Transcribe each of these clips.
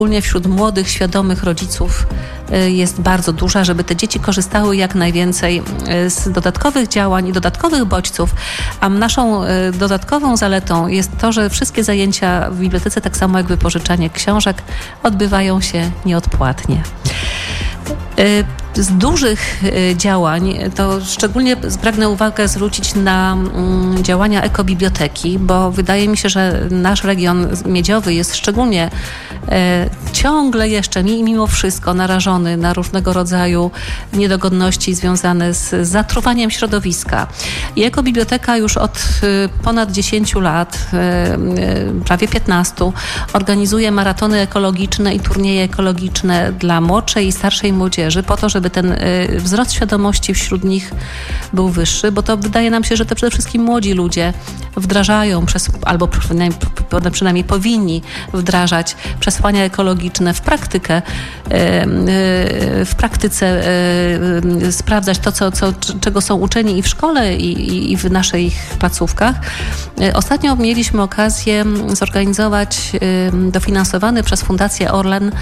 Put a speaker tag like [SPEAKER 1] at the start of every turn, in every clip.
[SPEAKER 1] szczególnie wśród młodych, świadomych rodziców jest bardzo duża, żeby te dzieci korzystały jak najwięcej z dodatkowych działań i dodatkowych bodźców, a naszą dodatkową zaletą jest to, że wszystkie zajęcia w bibliotece, tak samo jak wypożyczanie książek, odbywają się nieodpłatnie. Z dużych działań to szczególnie pragnę uwagę zwrócić na działania ekobiblioteki, bo wydaje mi się, że nasz region miedziowy jest szczególnie ciągle jeszcze mimo wszystko narażony na różnego rodzaju niedogodności związane z zatruwaniem środowiska. I ekobiblioteka już od ponad 10 lat, prawie 15, organizuje maratony ekologiczne i turnieje ekologiczne dla młodszej i starszej młodzieży po to, żeby ten wzrost świadomości wśród nich był wyższy, bo to wydaje nam się, że to przede wszystkim młodzi ludzie wdrażają albo przynajmniej powinni wdrażać przesłania ekologiczne w praktyce sprawdzać to, czego są uczeni i w szkole, i w naszych placówkach. Ostatnio mieliśmy okazję zorganizować dofinansowany przez Fundację Orlen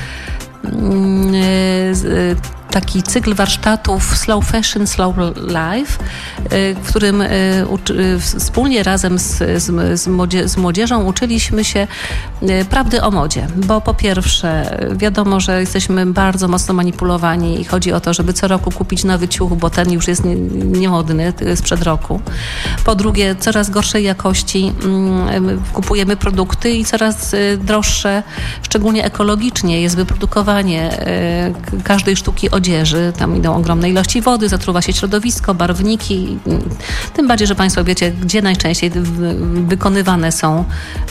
[SPEAKER 1] taki cykl warsztatów Slow Fashion, Slow Life, w którym wspólnie razem z młodzieżą uczyliśmy się prawdy o modzie. Bo po pierwsze wiadomo, że jesteśmy bardzo mocno manipulowani i chodzi o to, żeby co roku kupić nowy ciuch, bo ten już jest niemodny sprzed roku. Po drugie, coraz gorszej jakości kupujemy produkty i coraz droższe, szczególnie ekologicznie jest wyprodukowanie każdej sztuki odzieży. Tam idą ogromne ilości wody, zatruwa się środowisko, barwniki. Tym bardziej, że Państwo wiecie, gdzie najczęściej wykonywane są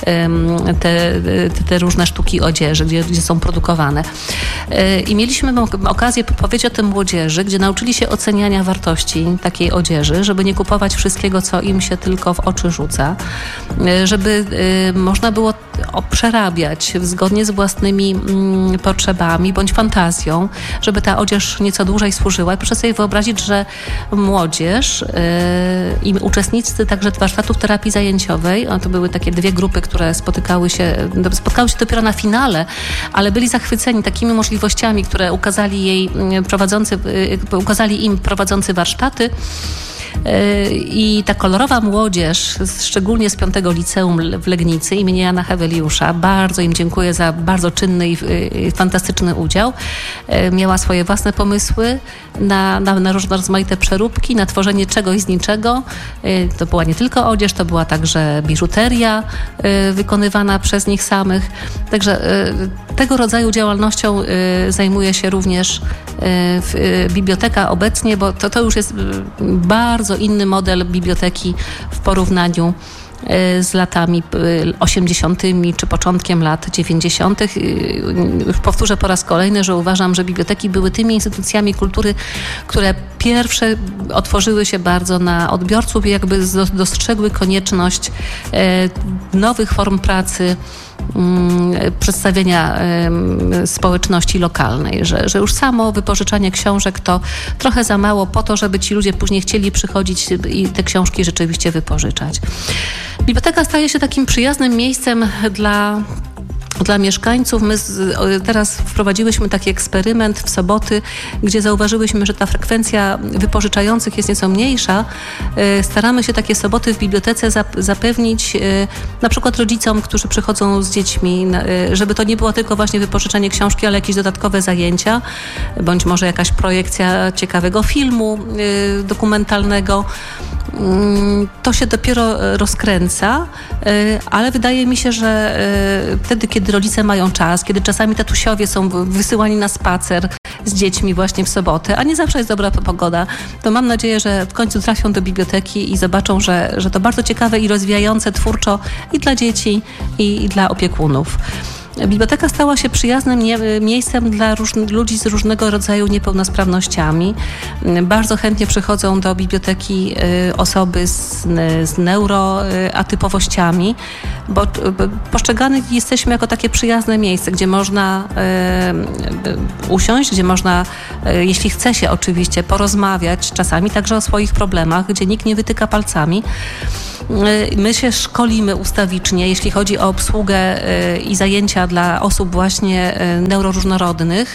[SPEAKER 1] te różne sztuki odzieży, gdzie są produkowane. I mieliśmy okazję powiedzieć o tym młodzieży, gdzie nauczyli się oceniania wartości takiej odzieży, żeby nie kupować wszystkiego, co im się tylko w oczy rzuca, żeby można było przerabiać zgodnie z własnymi potrzebami bądź fantazją, żeby ta odzież nieco dłużej służyła. I proszę sobie wyobrazić, że młodzież i uczestnicy także warsztatów terapii zajęciowej, to były takie dwie grupy, które spotkały się dopiero na finale, ale byli zachwyceni takimi możliwościami, które ukazali im prowadzący warsztaty. I ta kolorowa młodzież, szczególnie z 5. liceum w Legnicy imienia Jana Heweliusza, bardzo im dziękuję za bardzo czynny i fantastyczny udział. Miała swoje własne pomysły na różne rozmaite przeróbki, na tworzenie czegoś z niczego. To była nie tylko odzież, to była także biżuteria wykonywana przez nich samych. Także tego rodzaju działalnością zajmuje się również biblioteka obecnie, bo to już jest bardzo inny model biblioteki w porównaniu z latami 80. czy początkiem lat 90. Powtórzę po raz kolejny, że uważam, że biblioteki były tymi instytucjami kultury, które pierwsze otworzyły się bardzo na odbiorców i jakby dostrzegły konieczność nowych form pracy, przedstawienia społeczności lokalnej, że już samo wypożyczanie książek to trochę za mało po to, żeby ci ludzie później chcieli przychodzić i te książki rzeczywiście wypożyczać. Biblioteka staje się takim przyjaznym miejscem dla mieszkańców. My teraz wprowadziłyśmy taki eksperyment w soboty, gdzie zauważyłyśmy, że ta frekwencja wypożyczających jest nieco mniejsza. Staramy się takie soboty w bibliotece zapewnić na przykład rodzicom, którzy przychodzą z dziećmi, żeby to nie było tylko właśnie wypożyczenie książki, ale jakieś dodatkowe zajęcia, bądź może jakaś projekcja ciekawego filmu dokumentalnego. To się dopiero rozkręca, ale wydaje mi się, że wtedy, kiedy rodzice mają czas, kiedy czasami tatusiowie są wysyłani na spacer z dziećmi właśnie w sobotę, a nie zawsze jest dobra pogoda, to mam nadzieję, że w końcu trafią do biblioteki i zobaczą, że to bardzo ciekawe i rozwijające twórczo i dla dzieci, i dla opiekunów. Biblioteka stała się przyjaznym miejscem dla ludzi z różnego rodzaju niepełnosprawnościami. Bardzo chętnie przychodzą do biblioteki osoby z neuroatypowościami, bo postrzegani jesteśmy jako takie przyjazne miejsce, gdzie można usiąść, gdzie można, jeśli chce się oczywiście, porozmawiać czasami także o swoich problemach, gdzie nikt nie wytyka palcami. My się szkolimy ustawicznie, jeśli chodzi o obsługę i zajęcia dla osób właśnie neuroróżnorodnych.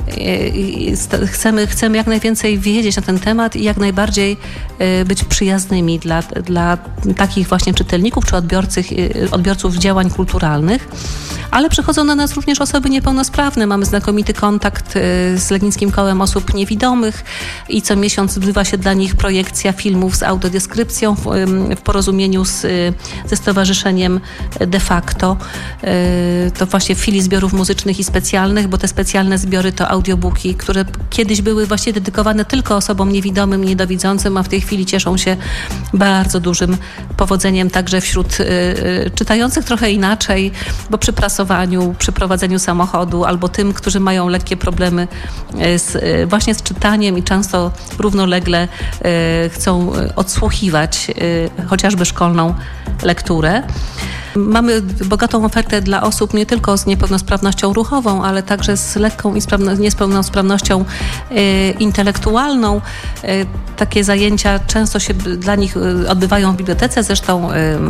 [SPEAKER 1] Chcemy jak najwięcej wiedzieć na ten temat i jak najbardziej być przyjaznymi dla takich właśnie czytelników czy odbiorców działań kulturalnych. Ale przychodzą do nas również osoby niepełnosprawne. Mamy znakomity kontakt z Legnickim Kołem Osób Niewidomych i co miesiąc odbywa się dla nich projekcja filmów z audiodeskrypcją w porozumieniu ze Stowarzyszeniem De Facto. To właśnie w filii zbiorów muzycznych i specjalnych, bo te specjalne zbiory to audiobooki, które kiedyś były właśnie dedykowane tylko osobom niewidomym i niedowidzącym, a w tej chwili cieszą się bardzo dużym powodzeniem także wśród czytających trochę inaczej, bo przy prasowaniu, przy prowadzeniu samochodu albo tym, którzy mają lekkie problemy właśnie z czytaniem i często równolegle chcą odsłuchiwać chociażby szkolną lekturę. Mamy bogatą ofertę dla osób nie tylko z niepełnosprawnością ruchową, ale także z lekką niepełnosprawnością intelektualną. Takie zajęcia często się dla nich odbywają w bibliotece, zresztą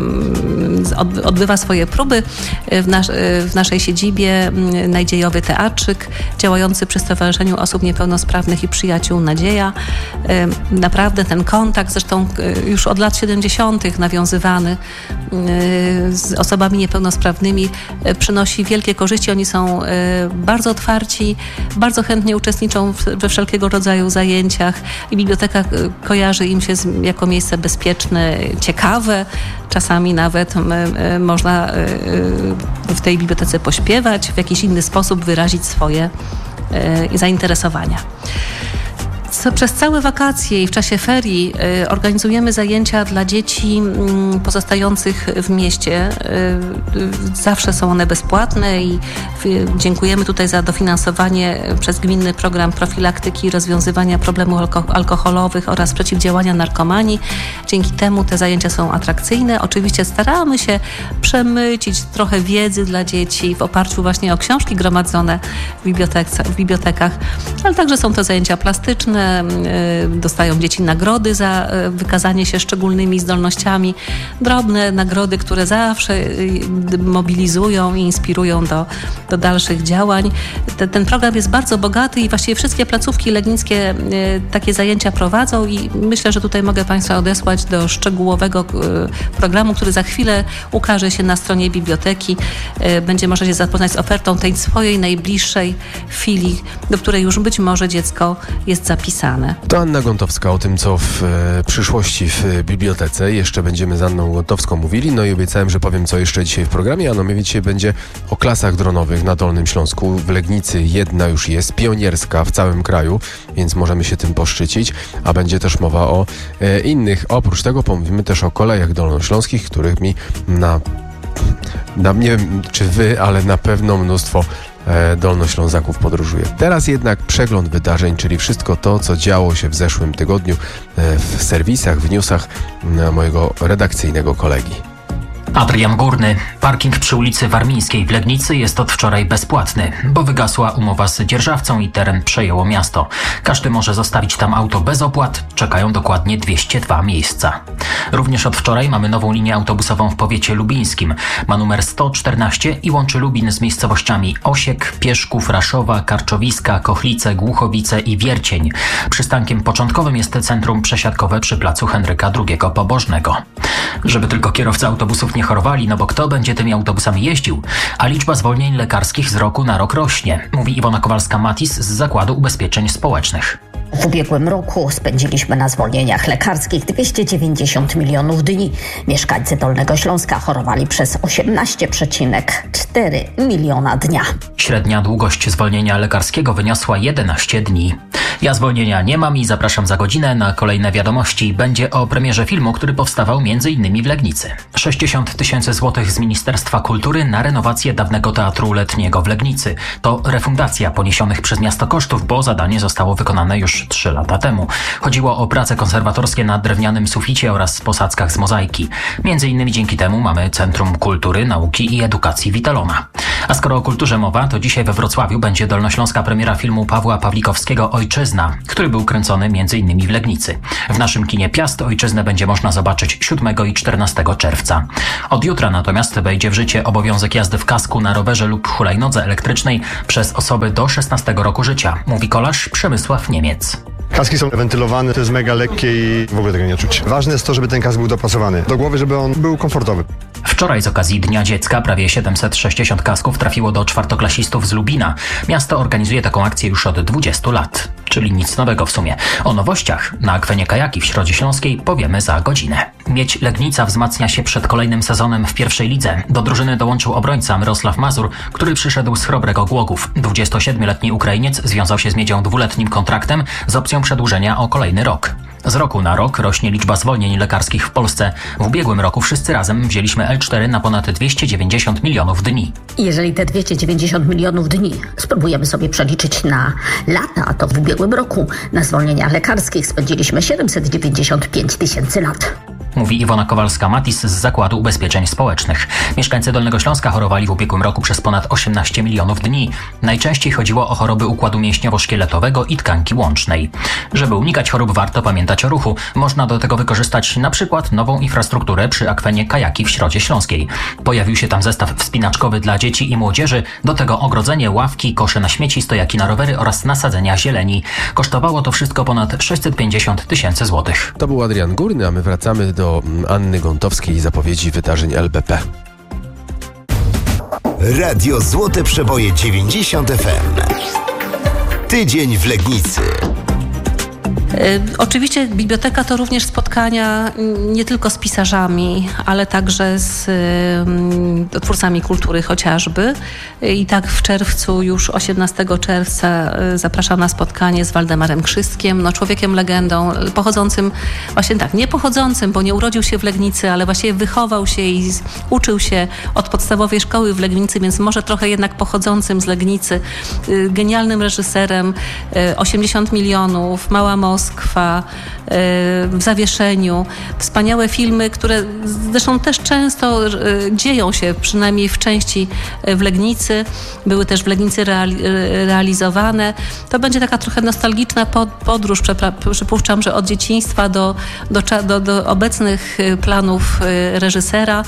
[SPEAKER 1] odbywa swoje próby w naszej siedzibie Nadziejowy Teatrzyk, działający przy Stowarzyszeniu Osób Niepełnosprawnych i Przyjaciół Nadzieja. Naprawdę ten kontakt, zresztą już od lat 70. nawiązywany z osobami niepełnosprawnymi, przynosi wielkie korzyści. Oni są bardzo otwarci, bardzo chętnie uczestniczą we wszelkiego rodzaju zajęciach i biblioteka kojarzy im się jako miejsce bezpieczne, ciekawe. Czasami nawet można w tej bibliotece pośpiewać, w jakiś inny sposób wyrazić swoje zainteresowania. Przez całe wakacje i w czasie ferii organizujemy zajęcia dla dzieci pozostających w mieście. Zawsze są one bezpłatne i dziękujemy tutaj za dofinansowanie przez gminny program profilaktyki i rozwiązywania problemów alkoholowych oraz przeciwdziałania narkomanii. Dzięki temu te zajęcia są atrakcyjne. Oczywiście staramy się przemycić trochę wiedzy dla dzieci w oparciu właśnie o książki gromadzone w bibliotekach, ale także są to zajęcia plastyczne. Dostają dzieci nagrody za wykazanie się szczególnymi zdolnościami. Drobne nagrody, które zawsze mobilizują i inspirują do dalszych działań. Ten program jest bardzo bogaty i właściwie wszystkie placówki legnickie takie zajęcia prowadzą i myślę, że tutaj mogę Państwa odesłać do szczegółowego programu, który za chwilę ukaże się na stronie biblioteki. Będzie można się zapoznać z ofertą tej swojej najbliższej filii, do której już być może dziecko jest zapisane.
[SPEAKER 2] To Anna Gontowska o tym, co w przyszłości w bibliotece. Jeszcze będziemy z Anną Gontowską mówili. No i obiecałem, że powiem, co jeszcze dzisiaj w programie, a mianowicie będzie o klasach dronowych na Dolnym Śląsku. W Legnicy jedna już jest, pionierska w całym kraju, więc możemy się tym poszczycić, a będzie też mowa o innych. Oprócz tego pomówimy też o kolejach dolnośląskich, którymi nie wiem, czy wy, ale na pewno mnóstwo Dolnoślązaków podróżuje. Teraz jednak przegląd wydarzeń, czyli wszystko to, co działo się w zeszłym tygodniu w serwisach, w newsach mojego redakcyjnego kolegi.
[SPEAKER 3] Adrian Górny. Parking przy ulicy Warmińskiej w Legnicy jest od wczoraj bezpłatny, bo wygasła umowa z dzierżawcą i teren przejęło miasto. Każdy może zostawić tam auto bez opłat. Czekają dokładnie 202 miejsca. Również od wczoraj mamy nową linię autobusową w powiecie lubińskim. Ma numer 114 i łączy Lubin z miejscowościami Osiek, Pieszków, Raszowa, Karczowiska, Kochlice, Głuchowice i Wiercień. Przystankiem początkowym jest centrum przesiadkowe przy placu Henryka II Pobożnego. Żeby tylko kierowcy autobusów nie chorowali, no bo kto będzie tymi autobusami jeździł? A liczba zwolnień lekarskich z roku na rok rośnie, mówi Iwona Kowalska-Matis z Zakładu Ubezpieczeń Społecznych.
[SPEAKER 4] W ubiegłym roku spędziliśmy na zwolnieniach lekarskich 290 milionów dni. Mieszkańcy Dolnego Śląska chorowali przez 18,4 miliona dnia. Średnia długość zwolnienia lekarskiego wyniosła 11 dni. Ja zwolnienia nie mam i zapraszam za godzinę na kolejne wiadomości. Będzie o premierze filmu, który powstawał m.in. w Legnicy. 60 000 złotych z Ministerstwa Kultury na renowację dawnego Teatru Letniego w Legnicy. To refundacja poniesionych przez miasto kosztów, bo zadanie zostało wykonane już 3 lata temu. Chodziło o prace konserwatorskie na drewnianym suficie oraz posadzkach z mozaiki. Między innymi dzięki temu mamy Centrum Kultury, Nauki i Edukacji Witalona. A skoro o kulturze mowa, to dzisiaj we Wrocławiu będzie dolnośląska premiera filmu Pawła Pawlikowskiego Ojczyzna.
[SPEAKER 3] Ojczyzna, który był kręcony m.in. w Legnicy. W naszym kinie Piast Ojczyznę będzie można zobaczyć 7 i 14 czerwca. Od jutra natomiast wejdzie w życie obowiązek jazdy w kasku na rowerze lub hulajnodze elektrycznej przez osoby do 16 roku życia, mówi kolarz Przemysław Niemiec.
[SPEAKER 5] Kaski są wentylowane, to jest mega lekkie i w ogóle tego nie czuć. Ważne jest to, żeby ten kask był dopasowany do głowy, żeby on był komfortowy.
[SPEAKER 3] Wczoraj z okazji Dnia Dziecka prawie 760 kasków trafiło do czwartoklasistów z Lubina. Miasto organizuje taką akcję już od 20 lat, czyli nic nowego w sumie. O nowościach na akwenie Kajaki w Środzie Śląskiej powiemy za godzinę. Miedź Legnica wzmacnia się przed kolejnym sezonem w pierwszej lidze. Do drużyny dołączył obrońca Mirosław Mazur, który przyszedł z Chrobrego Głogów. 27-letni Ukrainiec związał się z Miedzią 2-letnim kontraktem z opcją przedłużenia o kolejny rok. Z roku na rok rośnie liczba zwolnień lekarskich w Polsce. W ubiegłym roku wszyscy razem wzięliśmy L4 na ponad 290 milionów dni.
[SPEAKER 6] Jeżeli te 290 milionów dni spróbujemy sobie przeliczyć na lata, to w ubiegłym roku na zwolnieniach lekarskich spędziliśmy 795 tysięcy lat.
[SPEAKER 3] Mówi Iwona Kowalska-Matis z Zakładu Ubezpieczeń Społecznych. Mieszkańcy Dolnego Śląska chorowali w ubiegłym roku przez ponad 18 milionów dni. Najczęściej chodziło o choroby układu mięśniowo-szkieletowego i tkanki łącznej. Żeby unikać chorób, warto pamiętać o ruchu. Można do tego wykorzystać na przykład nową infrastrukturę przy akwenie Kajaki w Środzie Śląskiej. Pojawił się tam zestaw wspinaczkowy dla dzieci i młodzieży, do tego ogrodzenie, ławki, kosze na śmieci, stojaki na rowery oraz nasadzenia zieleni. Kosztowało to wszystko ponad 650 tysięcy złotych.
[SPEAKER 2] To był Adrian Górny, a my wracamy do Anny Gątowskiej i zapowiedzi wydarzeń LBP.
[SPEAKER 7] Radio Złote Przeboje 90 FM. Tydzień w Legnicy.
[SPEAKER 1] Oczywiście biblioteka to również spotkania nie tylko z pisarzami, ale także z twórcami kultury chociażby. I tak w czerwcu, już 18 czerwca zapraszam na spotkanie z Waldemarem Krzystkiem, człowiekiem legendą, pochodzącym, właśnie tak, nie pochodzącym, bo nie urodził się w Legnicy, ale właściwie wychował się i uczył się od podstawowej szkoły w Legnicy, więc może trochę jednak pochodzącym z Legnicy. Genialnym reżyserem, 80 milionów, Mała Moskwa, W zawieszeniu. Wspaniałe filmy, które zresztą też często dzieją się, przynajmniej w części w Legnicy. Były też w Legnicy realizowane. To będzie taka trochę nostalgiczna podróż, przypuszczam, że od dzieciństwa do obecnych planów reżysera.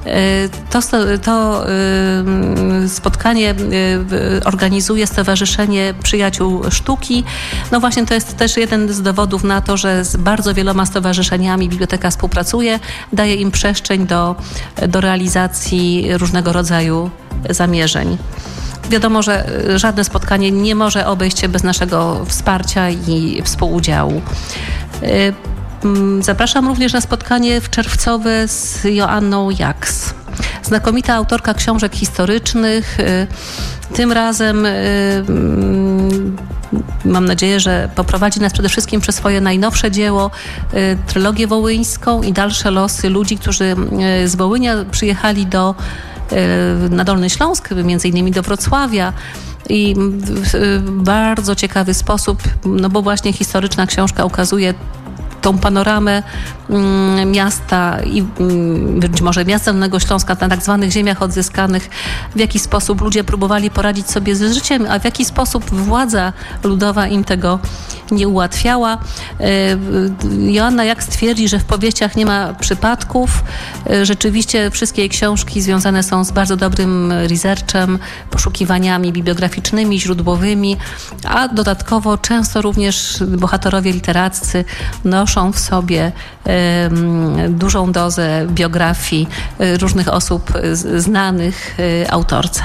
[SPEAKER 1] To spotkanie organizuje Stowarzyszenie Przyjaciół Sztuki. No właśnie to jest też jeden z dowodów na to, że z bardzo wieloma stowarzyszeniami biblioteka współpracuje, daje im przestrzeń do realizacji różnego rodzaju zamierzeń. Wiadomo, że żadne spotkanie nie może obejść się bez naszego wsparcia i współudziału. Zapraszam również na spotkanie czerwcowe z Joanną Jaks. Znakomita autorka książek historycznych. Tym razem mam nadzieję, że poprowadzi nas przede wszystkim przez swoje najnowsze dzieło, trylogię wołyńską i dalsze losy ludzi, którzy z Wołynia przyjechali na Dolny Śląsk, między innymi do Wrocławia. I w bardzo ciekawy sposób, bo właśnie historyczna książka ukazuje tą panoramę miasta i być może miasta Dolnego Śląska na tak zwanych ziemiach odzyskanych, w jaki sposób ludzie próbowali poradzić sobie z życiem, a w jaki sposób władza ludowa im tego nie ułatwiała. Joanna Jak stwierdzi, że w powieściach nie ma przypadków. Rzeczywiście wszystkie jej książki związane są z bardzo dobrym researchem, poszukiwaniami bibliograficznymi, źródłowymi, a dodatkowo często również bohaterowie literaccy noszą w sobie dużą dozę biografii różnych osób znanych autorce.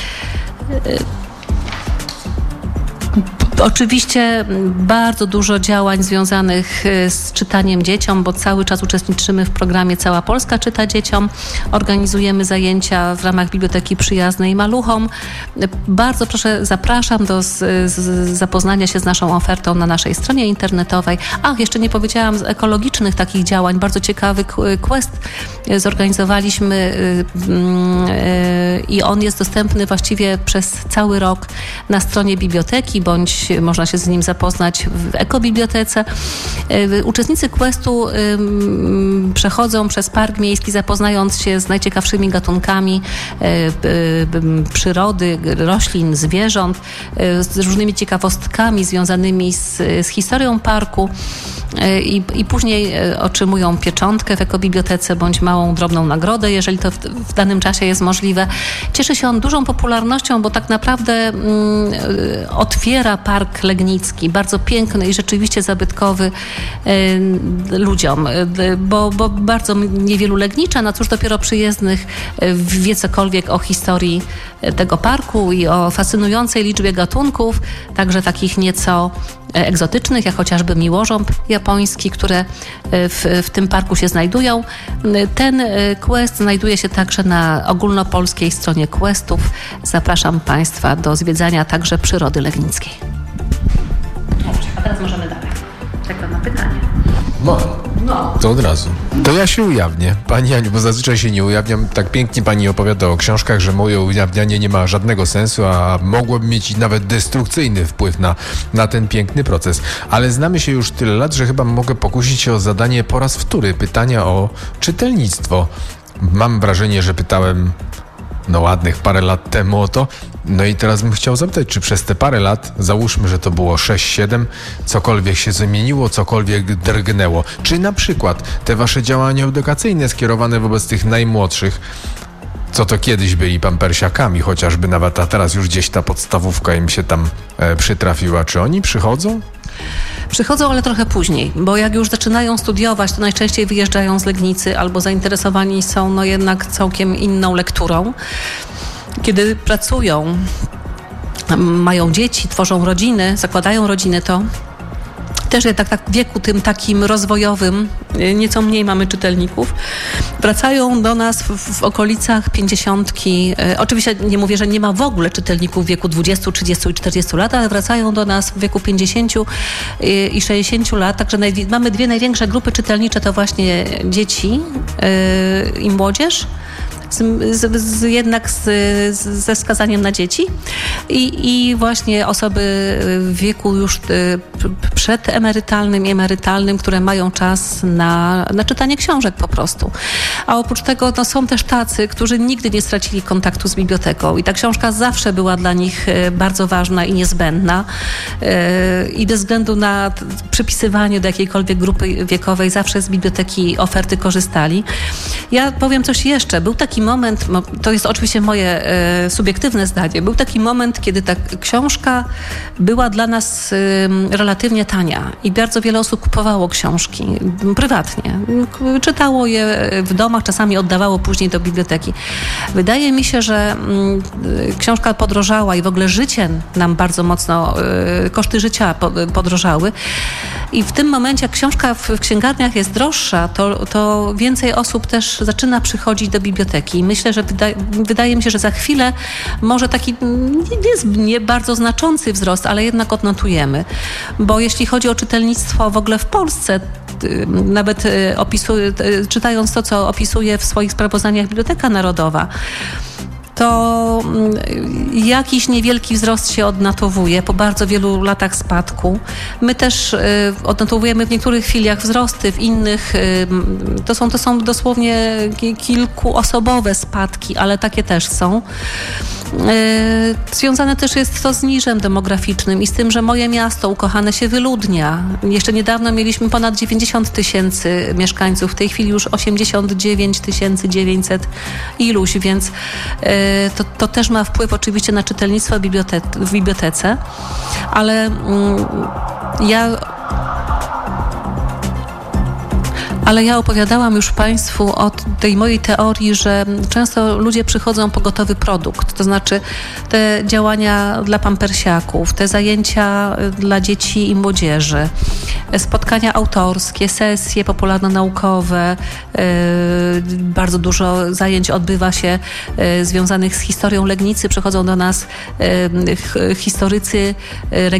[SPEAKER 1] Oczywiście bardzo dużo działań związanych z czytaniem dzieciom, bo cały czas uczestniczymy w programie Cała Polska czyta dzieciom. Organizujemy zajęcia w ramach Biblioteki Przyjaznej Maluchom. Bardzo proszę, zapraszam do zapoznania się z naszą ofertą na naszej stronie internetowej. Jeszcze nie powiedziałam z ekologicznych takich działań. Bardzo ciekawy quest zorganizowaliśmy i on jest dostępny właściwie przez cały rok na stronie biblioteki bądź można się z nim zapoznać w ekobibliotece. Uczestnicy questu przechodzą przez park miejski, zapoznając się z najciekawszymi gatunkami przyrody, roślin, zwierząt, z różnymi ciekawostkami związanymi z historią parku i później otrzymują pieczątkę w ekobibliotece bądź małą, drobną nagrodę, jeżeli to w danym czasie jest możliwe. Cieszy się on dużą popularnością, bo tak naprawdę otwiera Park Legnicki, bardzo piękny i rzeczywiście zabytkowy ludziom, bo bardzo niewielu Legniczan, a cóż dopiero przyjezdnych wie cokolwiek o historii tego parku i o fascynującej liczbie gatunków, także nieco egzotycznych, jak chociażby miłożąb japoński, które w tym parku się znajdują. Ten quest znajduje się także na ogólnopolskiej stronie questów. Zapraszam Państwa do zwiedzania także przyrody legnickiej. Dobrze, a teraz możemy dalej. Czekam na pytanie.
[SPEAKER 2] To od razu. To ja się ujawnię, Pani Aniu, bo zazwyczaj się nie ujawniam. Tak pięknie Pani opowiada o książkach, że moje ujawnianie nie ma żadnego sensu, a mogłoby mieć nawet destrukcyjny wpływ na ten piękny proces. Ale znamy się już tyle lat, że chyba mogę pokusić się o zadanie po raz wtóry pytania o czytelnictwo. Mam wrażenie, że pytałem ładnych parę lat temu o to. No i teraz bym chciał zapytać, czy przez te parę lat, załóżmy, że to było 6-7, cokolwiek się zmieniło, cokolwiek drgnęło. Czy na przykład te wasze działania edukacyjne skierowane wobec tych najmłodszych, co to kiedyś byli pampersiakami chociażby nawet, a teraz już gdzieś ta podstawówka im się tam przytrafiła. Czy oni przychodzą?
[SPEAKER 1] Przychodzą, ale trochę później, bo jak już zaczynają studiować, to najczęściej wyjeżdżają z Legnicy albo zainteresowani są jednak całkiem inną lekturą. Kiedy pracują, mają dzieci, tworzą rodziny, zakładają rodziny, to też jednak w wieku tym takim rozwojowym, nieco mniej mamy czytelników, wracają do nas w okolicach 50. Oczywiście nie mówię, że nie ma w ogóle czytelników w wieku 20, 30 i 40 lat, ale wracają do nas w wieku 50 i 60 lat. Także mamy dwie największe grupy czytelnicze, to właśnie dzieci i młodzież. Ze wskazaniem na dzieci i właśnie osoby w wieku już przedemerytalnym i emerytalnym, które mają czas na czytanie książek po prostu. A oprócz tego są też tacy, którzy nigdy nie stracili kontaktu z biblioteką i ta książka zawsze była dla nich bardzo ważna i niezbędna i bez względu na przypisywanie do jakiejkolwiek grupy wiekowej zawsze z biblioteki oferty korzystali. Ja powiem coś jeszcze. Był taki moment, to jest oczywiście moje subiektywne zdanie, był taki moment, kiedy ta książka była dla nas relatywnie tania i bardzo wiele osób kupowało książki prywatnie. Czytało je w domach, czasami oddawało później do biblioteki. Wydaje mi się, że książka podrożała i w ogóle życie nam bardzo mocno, koszty życia podrożały i w tym momencie, jak książka w księgarniach jest droższa, to więcej osób też zaczyna przychodzić do biblioteki. I myślę, że wydaje mi się, że za chwilę może taki nie bardzo znaczący wzrost, ale jednak odnotujemy. Bo jeśli chodzi o czytelnictwo w ogóle w Polsce, nawet czytając to, co opisuje w swoich sprawozdaniach Biblioteka Narodowa, to jakiś niewielki wzrost się odnotowuje po bardzo wielu latach spadku. My też odnotowujemy w niektórych filiach wzrosty, w innych to są dosłownie kilkuosobowe spadki, ale takie też są. Związane też jest to z niżem demograficznym i z tym, że moje miasto ukochane się wyludnia. Jeszcze niedawno mieliśmy ponad 90 000 mieszkańców, w tej chwili już 89 900 iluś, więc to też ma wpływ oczywiście na czytelnictwo w bibliotece, ale ja opowiadałam już Państwu o tej mojej teorii, że często ludzie przychodzą po gotowy produkt, to znaczy te działania dla pampersiaków, te zajęcia dla dzieci i młodzieży, spotkania autorskie, sesje popularno-naukowe, bardzo dużo zajęć odbywa się związanych z historią Legnicy. Przychodzą do nas historycy,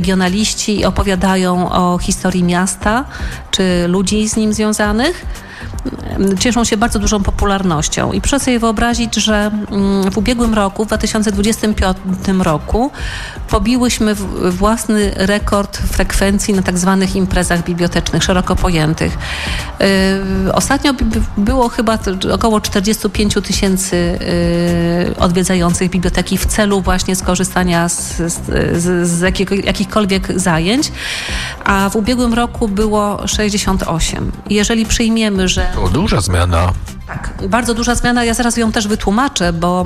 [SPEAKER 1] regionaliści i opowiadają o historii miasta czy ludzi z nim związanych. cieszą się bardzo dużą popularnością. I proszę sobie wyobrazić, że w ubiegłym roku, w 2025 roku pobiłyśmy własny rekord frekwencji na tak zwanych imprezach bibliotecznych, szeroko pojętych. Ostatnio było chyba około 45 000 odwiedzających biblioteki w celu właśnie skorzystania z jakichkolwiek zajęć, a w ubiegłym roku było 68. Jeżeli przyjmiemy, że...
[SPEAKER 2] To duża zmiana.
[SPEAKER 1] Tak, bardzo duża zmiana. Ja zaraz ją też wytłumaczę, bo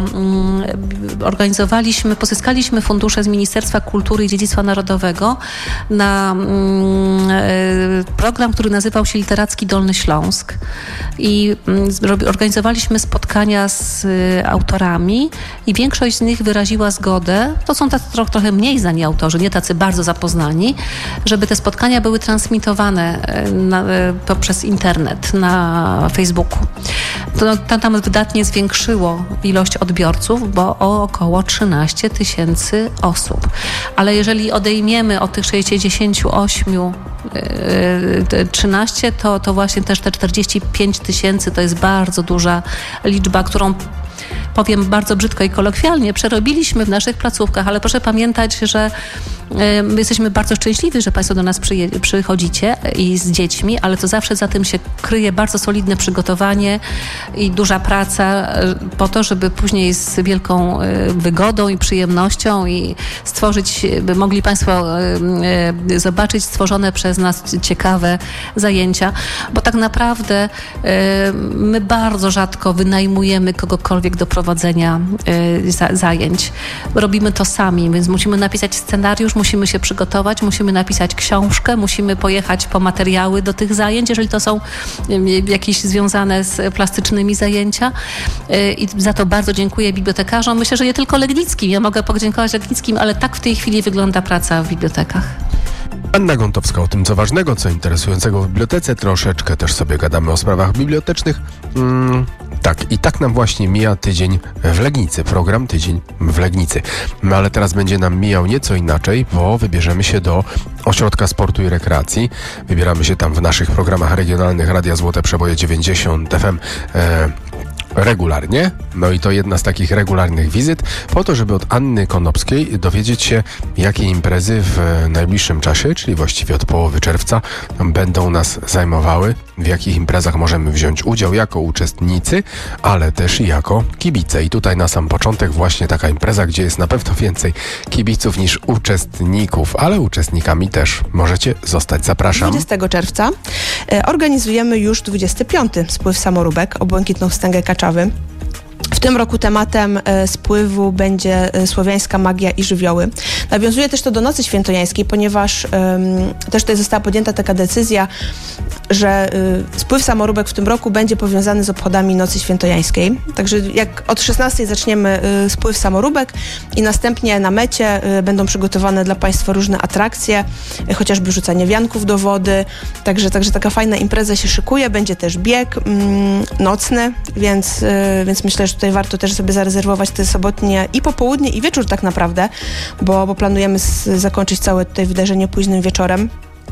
[SPEAKER 1] pozyskaliśmy fundusze z Ministerstwa Kultury i Dziedzictwa Narodowego na program, który nazywał się Literacki Dolny Śląsk i organizowaliśmy spotkania z autorami i większość z nich wyraziła zgodę, to są tacy trochę mniej znani autorzy, nie tacy bardzo zapoznani, żeby te spotkania były transmitowane poprzez internet na Facebooku. To tam wydatnie zwiększyło ilość odbiorców, bo o około 13 000 osób. Ale jeżeli odejmiemy od tych 68 13, to właśnie też te 45 000 to jest bardzo duża liczba, którą, powiem bardzo brzydko i kolokwialnie, przerobiliśmy w naszych placówkach, ale proszę pamiętać, że my jesteśmy bardzo szczęśliwi, że Państwo do nas przychodzicie i z dziećmi, ale to zawsze za tym się kryje bardzo solidne przygotowanie i duża praca po to, żeby później z wielką wygodą i przyjemnością i stworzyć, by mogli Państwo zobaczyć stworzone przez nas ciekawe zajęcia, bo tak naprawdę my bardzo rzadko wynajmujemy kogokolwiek do prowadzenia zajęć. Robimy to sami, więc musimy napisać scenariusz, musimy się przygotować, musimy napisać książkę, musimy pojechać po materiały do tych zajęć, jeżeli to są jakieś związane z plastycznymi zajęcia. I za to bardzo dziękuję bibliotekarzom. Myślę, że nie tylko legnickim. Ja mogę podziękować legnickim, ale tak w tej chwili wygląda praca w bibliotekach.
[SPEAKER 2] Anna Gątowska o tym, co ważnego, co interesującego w bibliotece. Troszeczkę też sobie gadamy o sprawach bibliotecznych. Tak, i tak nam właśnie mija tydzień w Legnicy. Program Tydzień w Legnicy. No ale teraz będzie nam mijał nieco inaczej, bo wybierzemy się do Ośrodka Sportu i Rekreacji. Wybieramy się tam w naszych programach regionalnych Radia Złote Przeboje 90 FM regularnie. No i to jedna z takich regularnych wizyt po to, żeby od Anny Konopskiej dowiedzieć się, jakie imprezy w najbliższym czasie, czyli właściwie od połowy czerwca, będą nas zajmowały, w jakich imprezach możemy wziąć udział jako uczestnicy, ale też i jako kibice. I tutaj na sam początek właśnie taka impreza, gdzie jest na pewno więcej kibiców niż uczestników, ale uczestnikami też możecie zostać. Zapraszam.
[SPEAKER 8] 20 czerwca organizujemy już 25. spływ samoróbek o Błękitną Wstęgę Kaczawy. W tym roku tematem spływu będzie słowiańska magia i żywioły. Nawiązuje też to do Nocy Świętojańskiej, ponieważ też tutaj została podjęta taka decyzja, że spływ samoróbek w tym roku będzie powiązany z obchodami Nocy Świętojańskiej. Także jak od 16 zaczniemy spływ samoróbek i następnie na mecie będą przygotowane dla Państwa różne atrakcje, chociażby rzucanie wianków do wody. Także taka fajna impreza się szykuje. Będzie też bieg nocny, więc myślę, że tutaj warto też sobie zarezerwować te sobotnie i popołudnie i wieczór tak naprawdę, bo planujemy zakończyć całe tutaj wydarzenie późnym wieczorem.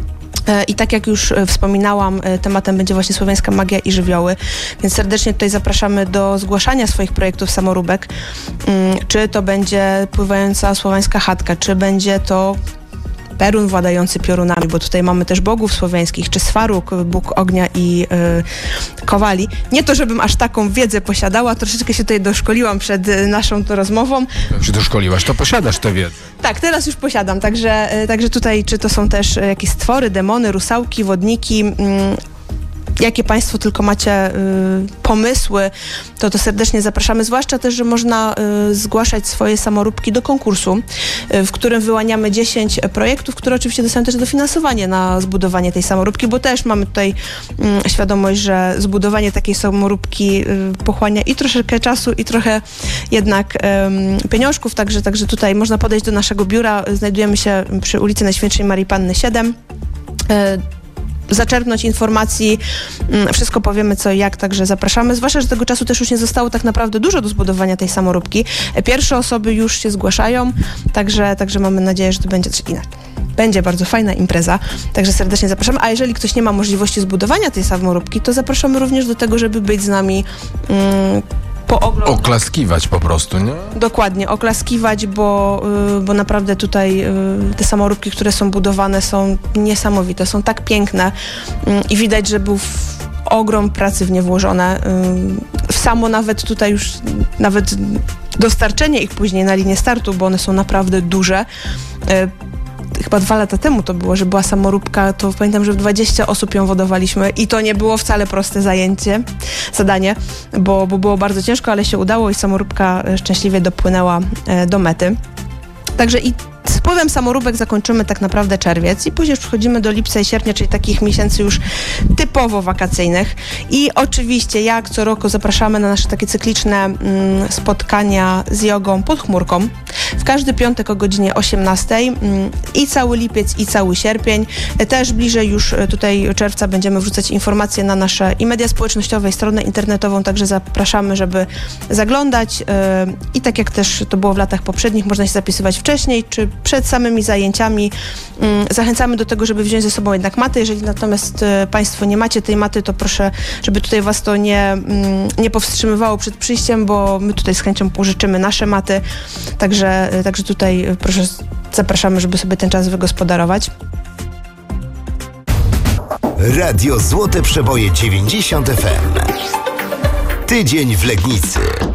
[SPEAKER 8] I tak jak już wspominałam, tematem będzie właśnie słowiańska magia i żywioły, więc serdecznie tutaj zapraszamy do zgłaszania swoich projektów samoróbek. Czy to będzie pływająca słowiańska chatka, czy będzie to Perun władający piorunami, bo tutaj mamy też bogów słowiańskich, czy Swaruk, bóg ognia i kowali. Nie to, żebym aż taką wiedzę posiadała, troszeczkę się tutaj doszkoliłam przed naszą rozmową.
[SPEAKER 2] Jak się doszkoliłaś, to posiadasz tę wiedzę.
[SPEAKER 8] Tak, teraz już posiadam, także tutaj czy to są też jakieś stwory, demony, rusałki, wodniki, jakie Państwo tylko macie pomysły, to serdecznie zapraszamy. Zwłaszcza też, że można zgłaszać swoje samoróbki do konkursu, w którym wyłaniamy 10 projektów, które oczywiście dostają też dofinansowanie na zbudowanie tej samoróbki, bo też mamy tutaj świadomość, że zbudowanie takiej samoróbki pochłania i troszeczkę czasu, i trochę jednak pieniążków, także tutaj można podejść do naszego biura. Znajdujemy się przy ulicy Najświętszej Marii Panny 7. Zaczerpnąć informacji, wszystko powiemy co i jak, także zapraszamy. Zwłaszcza, że tego czasu też już nie zostało tak naprawdę dużo do zbudowania tej samoróbki. Pierwsze osoby już się zgłaszają, także mamy nadzieję, że to będzie coś inaczej. będzie bardzo fajna impreza, także serdecznie zapraszamy. A jeżeli ktoś nie ma możliwości zbudowania tej samoróbki, to zapraszamy również do tego, żeby być z nami
[SPEAKER 2] oklaskiwać po prostu, nie?
[SPEAKER 8] Dokładnie, oklaskiwać, bo naprawdę tutaj te samoróbki, które są budowane, są niesamowite, są tak piękne i widać, że był ogrom pracy w nie włożone. Samo nawet tutaj już, nawet dostarczenie ich później na linię startu, bo one są naprawdę duże. Chyba 2 lata temu to było, że była samoróbka, to pamiętam, że 20 osób ją wodowaliśmy i to nie było wcale proste zadanie, bo było bardzo ciężko, ale się udało i samoróbka szczęśliwie dopłynęła do mety. Także i z pływem samoróbek zakończymy tak naprawdę czerwiec i później już przechodzimy do lipca i sierpnia, czyli takich miesięcy już typowo wakacyjnych. I oczywiście jak co roku zapraszamy na nasze takie cykliczne spotkania z jogą pod chmurką. W każdy piątek o godzinie 18:00 i cały lipiec i cały sierpień. Też bliżej już tutaj czerwca będziemy wrzucać informacje na nasze i media społecznościowe i stronę internetową, także zapraszamy, żeby zaglądać i tak jak też to było w latach poprzednich, można się zapisywać wcześniej czy przed samymi zajęciami. Zachęcamy do tego, żeby wziąć ze sobą jednak matę. Jeżeli natomiast Państwo nie macie tej maty, to proszę, żeby tutaj Was to nie powstrzymywało przed przyjściem, bo my tutaj z chęcią pożyczymy nasze maty. Także tutaj proszę, zapraszamy, żeby sobie ten czas wygospodarować.
[SPEAKER 7] Radio Złote Przeboje 90 FM. Tydzień w Legnicy.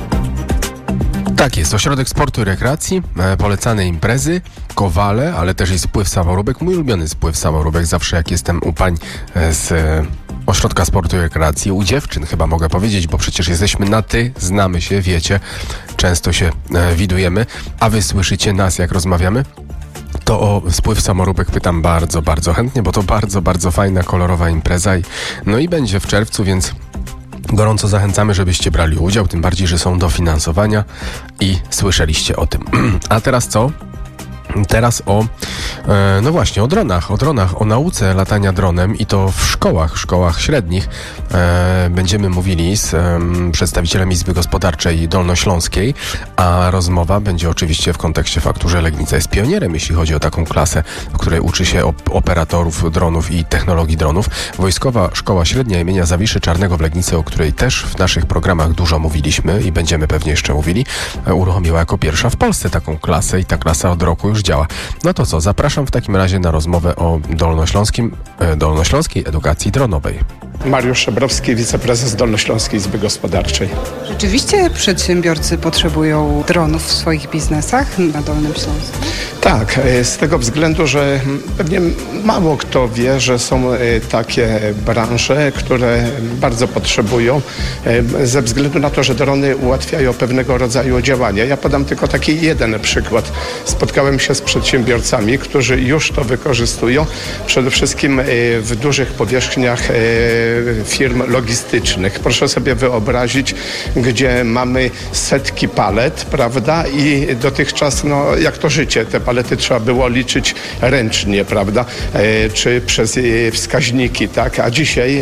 [SPEAKER 2] Tak jest, Ośrodek Sportu i Rekreacji, polecane imprezy, kowale, ale też i spływ samoróbek. Mój ulubiony spływ samoróbek, zawsze jak jestem u pań z Ośrodka Sportu i Rekreacji, u dziewczyn chyba mogę powiedzieć, bo przecież jesteśmy na ty, znamy się, wiecie, często się widujemy, a wy słyszycie nas, jak rozmawiamy. To o spływ samoróbek pytam bardzo, bardzo chętnie, bo to bardzo, bardzo fajna, kolorowa impreza i będzie w czerwcu, więc gorąco zachęcamy, żebyście brali udział, tym bardziej, że są dofinansowania i słyszeliście o tym. A teraz co? Teraz no właśnie, o dronach, o nauce latania dronem i to w szkołach średnich. Będziemy mówili z przedstawicielem Izby Gospodarczej Dolnośląskiej, a rozmowa będzie oczywiście w kontekście faktu, że Legnica jest pionierem, jeśli chodzi o taką klasę, w której uczy się operatorów dronów i technologii dronów. Wojskowa Szkoła Średnia imienia Zawiszy Czarnego w Legnicy, o której też w naszych programach dużo mówiliśmy i będziemy pewnie jeszcze mówili, uruchomiła jako pierwsza w Polsce taką klasę i ta klasa od roku już działa. No to co, zapraszam w takim razie na rozmowę o Dolnośląskiej Edukacji Dronowej.
[SPEAKER 9] Mariusz Szebrowski, wiceprezes Dolnośląskiej Izby Gospodarczej.
[SPEAKER 10] Rzeczywiście przedsiębiorcy potrzebują dronów w swoich biznesach na Dolnym Śląsku?
[SPEAKER 9] Tak, z tego względu, że pewnie mało kto wie, że są takie branże, które bardzo potrzebują ze względu na to, że drony ułatwiają pewnego rodzaju działania. Ja podam tylko taki jeden przykład. Spotkałem się z przedsiębiorcami, którzy już to wykorzystują, przede wszystkim w dużych powierzchniach firm logistycznych. Proszę sobie wyobrazić, gdzie mamy setki palet, prawda? I dotychczas, jak to życie, te palety trzeba było liczyć ręcznie, prawda? Czy przez wskaźniki, tak? A dzisiaj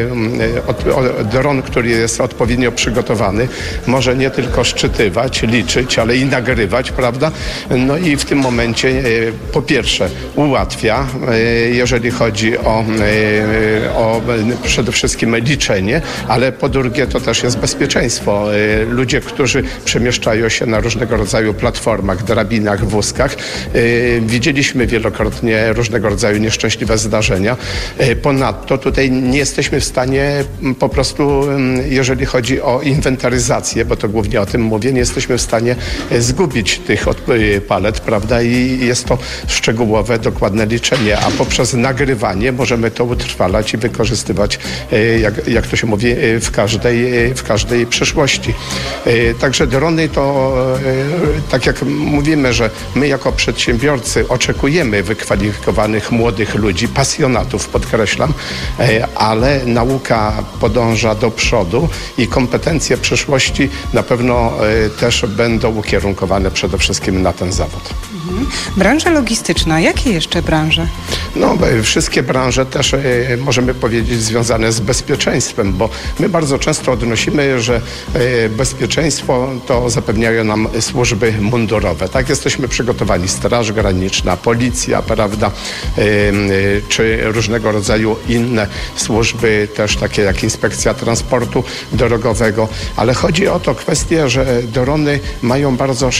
[SPEAKER 9] dron, który jest odpowiednio przygotowany, może nie tylko szczytywać, liczyć, ale i nagrywać, prawda? No i w tym momencie po pierwsze ułatwia, jeżeli chodzi o przede wszystkim liczenie, ale po drugie to też jest bezpieczeństwo. Ludzie, którzy przemieszczają się na różnego rodzaju platformach, drabinach, wózkach, widzieliśmy wielokrotnie różnego rodzaju nieszczęśliwe zdarzenia. Ponadto tutaj nie jesteśmy w stanie po prostu, jeżeli chodzi o inwentaryzację, bo to głównie o tym mówię, nie jesteśmy w stanie zgubić tych palet, prawda? I jest to szczegółowe, dokładne liczenie, a poprzez nagrywanie możemy to utrwalać i wykorzystywać, jak to się mówi, w każdej przyszłości. Także drony to, tak jak mówimy, że my jako przedsiębiorcy oczekujemy wykwalifikowanych młodych ludzi, pasjonatów, podkreślam, ale nauka podąża do przodu i kompetencje przyszłości na pewno też będą ukierunkowane przede wszystkim na ten zawód.
[SPEAKER 10] Branża logistyczna. Jakie jeszcze branże?
[SPEAKER 9] Wszystkie branże też możemy powiedzieć związane z bezpieczeństwem, bo my bardzo często odnosimy, że bezpieczeństwo to zapewniają nam służby mundurowe. Tak, jesteśmy przygotowani, Straż Graniczna, Policja, prawda, czy różnego rodzaju inne służby, też takie jak Inspekcja Transportu Drogowego, ale chodzi o to kwestię, że drony mają bardzo